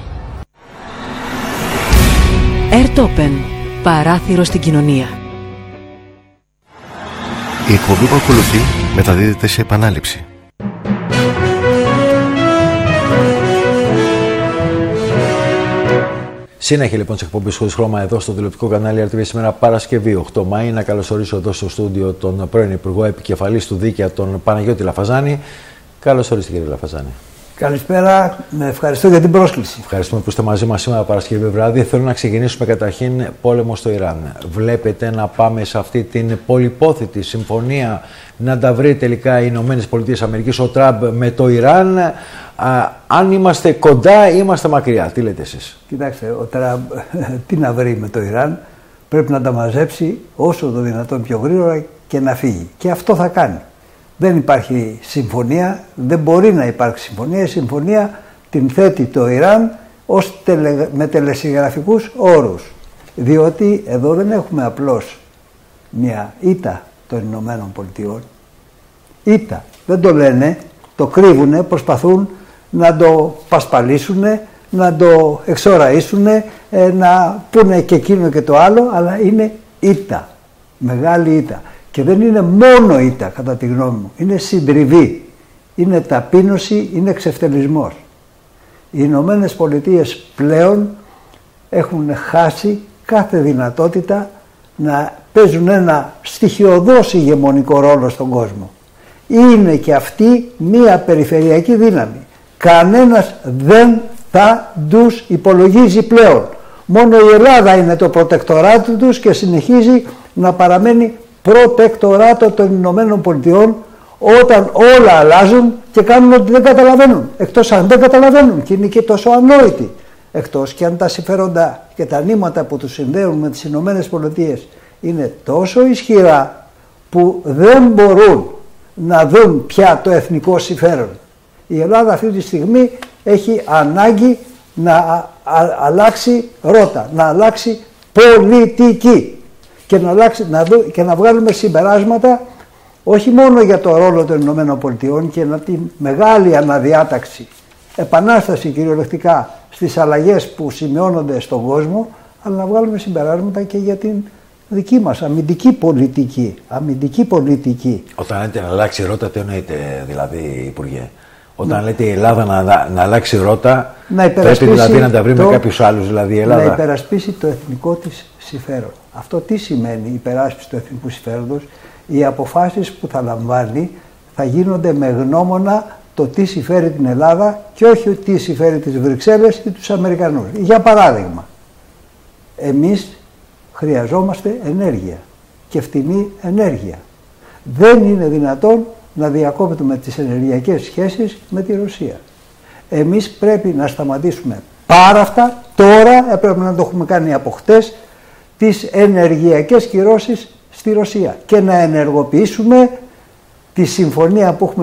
Ερτόπεν. Παράθυρο στην κοινωνία. Η εκπομπή που ακολουθεί μεταδίδεται σε επανάληψη. Συνέχεια λοιπόν τη εκπομπή Χωρίς Χρώμα εδώ στο τηλεοπτικό κανάλι RTV σήμερα Παρασκευή 8 Μαΐου. Να καλωσορίσω εδώ στο στούντιο τον πρώην Υπουργό Επικεφαλής του Δίκαια, τον Παναγιώτη Λαφαζάνη. Καλώς ορίσατε κύριε Λαφαζάνη. Καλησπέρα, ευχαριστώ για την πρόσκληση. Ευχαριστούμε που είστε μαζί μας σήμερα Παρασκευή βράδυ. Θέλω να ξεκινήσουμε καταρχήν πόλεμο στο Ιράν. Βλέπετε να πάμε σε αυτή την πολυπόθητη συμφωνία να τα βρει τελικά οι ΗΠΑ, ο Τραμπ με το Ιράν. Αν είμαστε κοντά ή είμαστε μακριά, τι λέτε εσείς? Κοιτάξτε, ο Τραμπ τι να βρει με το Ιράν, πρέπει να τα μαζέψει όσο το δυνατόν πιο γρήγορα και να φύγει. Και αυτό θα κάνει. Δεν υπάρχει συμφωνία, δεν μπορεί να υπάρξει συμφωνία. Η συμφωνία την θέτει το Ιράν με τελεσυγραφικούς όρους. Διότι εδώ δεν έχουμε απλώς μια ήττα των Ηνωμένων Πολιτειών. Ήττα. Δεν το λένε, το κρύβουνε, προσπαθούν να το πασπαλίσουν, να το εξοραίσουν, να πούνε και εκείνο και το άλλο, αλλά είναι ήττα. Μεγάλη ήττα. Και δεν είναι μόνο ήττα κατά τη γνώμη μου, είναι συντριβή, είναι ταπείνωση, είναι εξευτελισμός. Οι Ηνωμένες Πολιτείες πλέον έχουν χάσει κάθε δυνατότητα να παίζουν ένα στοιχειωδώς ηγεμονικό ρόλο στον κόσμο. Είναι και αυτή μία περιφερειακή δύναμη. Κανένας δεν θα τους υπολογίζει πλέον. Μόνο η Ελλάδα είναι το προτεκτοράτο τους και συνεχίζει να παραμένει προτεκτοράτο των Ηνωμένων Πολιτειών όταν όλα αλλάζουν και κάνουν ότι δεν καταλαβαίνουν. Εκτός αν δεν καταλαβαίνουν και είναι και τόσο ανόητοι. Εκτός και αν τα συμφέροντα και τα νήματα που τους συνδέουν με τις Ηνωμένες Πολιτείες είναι τόσο ισχυρά που δεν μπορούν να δουν πια το εθνικό συμφέρον. Η Ελλάδα αυτή τη στιγμή έχει ανάγκη να αλλάξει ρότα, να αλλάξει πολιτική και να βγάλουμε συμπεράσματα όχι μόνο για το ρόλο των Ηνωμένων Πολιτειών και τη μεγάλη αναδιάταξη, επανάσταση κυριολεκτικά στις αλλαγές που σημειώνονται στον κόσμο, αλλά να βγάλουμε συμπεράσματα και για την δική μας αμυντική πολιτική. Όταν λέτε να αλλάξει ρότα, τι εννοείτε δηλαδή, Υπουργέ? Όταν λέτε η Ελλάδα να αλλάξει ρότα, πρέπει δηλαδή να τα βρει με κάποιους άλλους, δηλαδή η Ελλάδα. Να υπερασπίσει το εθνικό της συμφέρον. Αυτό τι σημαίνει υπεράσπιση του εθνικού συμφέροντος? Οι αποφάσεις που θα λαμβάνει θα γίνονται με γνώμονα το τι συμφέρει την Ελλάδα και όχι τι συμφέρει τις Βρυξέλλες ή τους Αμερικανούς. Για παράδειγμα, εμείς Χρειαζόμαστε ενέργεια και φτηνή ενέργεια. Δεν είναι δυνατόν να διακόπτουμε τις ενεργειακές σχέσεις με τη Ρωσία. Εμείς πρέπει να σταματήσουμε πάρα αυτά, τώρα έπρεπε να το έχουμε κάνει από χτες, τις ενεργειακές κυρώσεις στη Ρωσία και να ενεργοποιήσουμε τη συμφωνία που έχουμε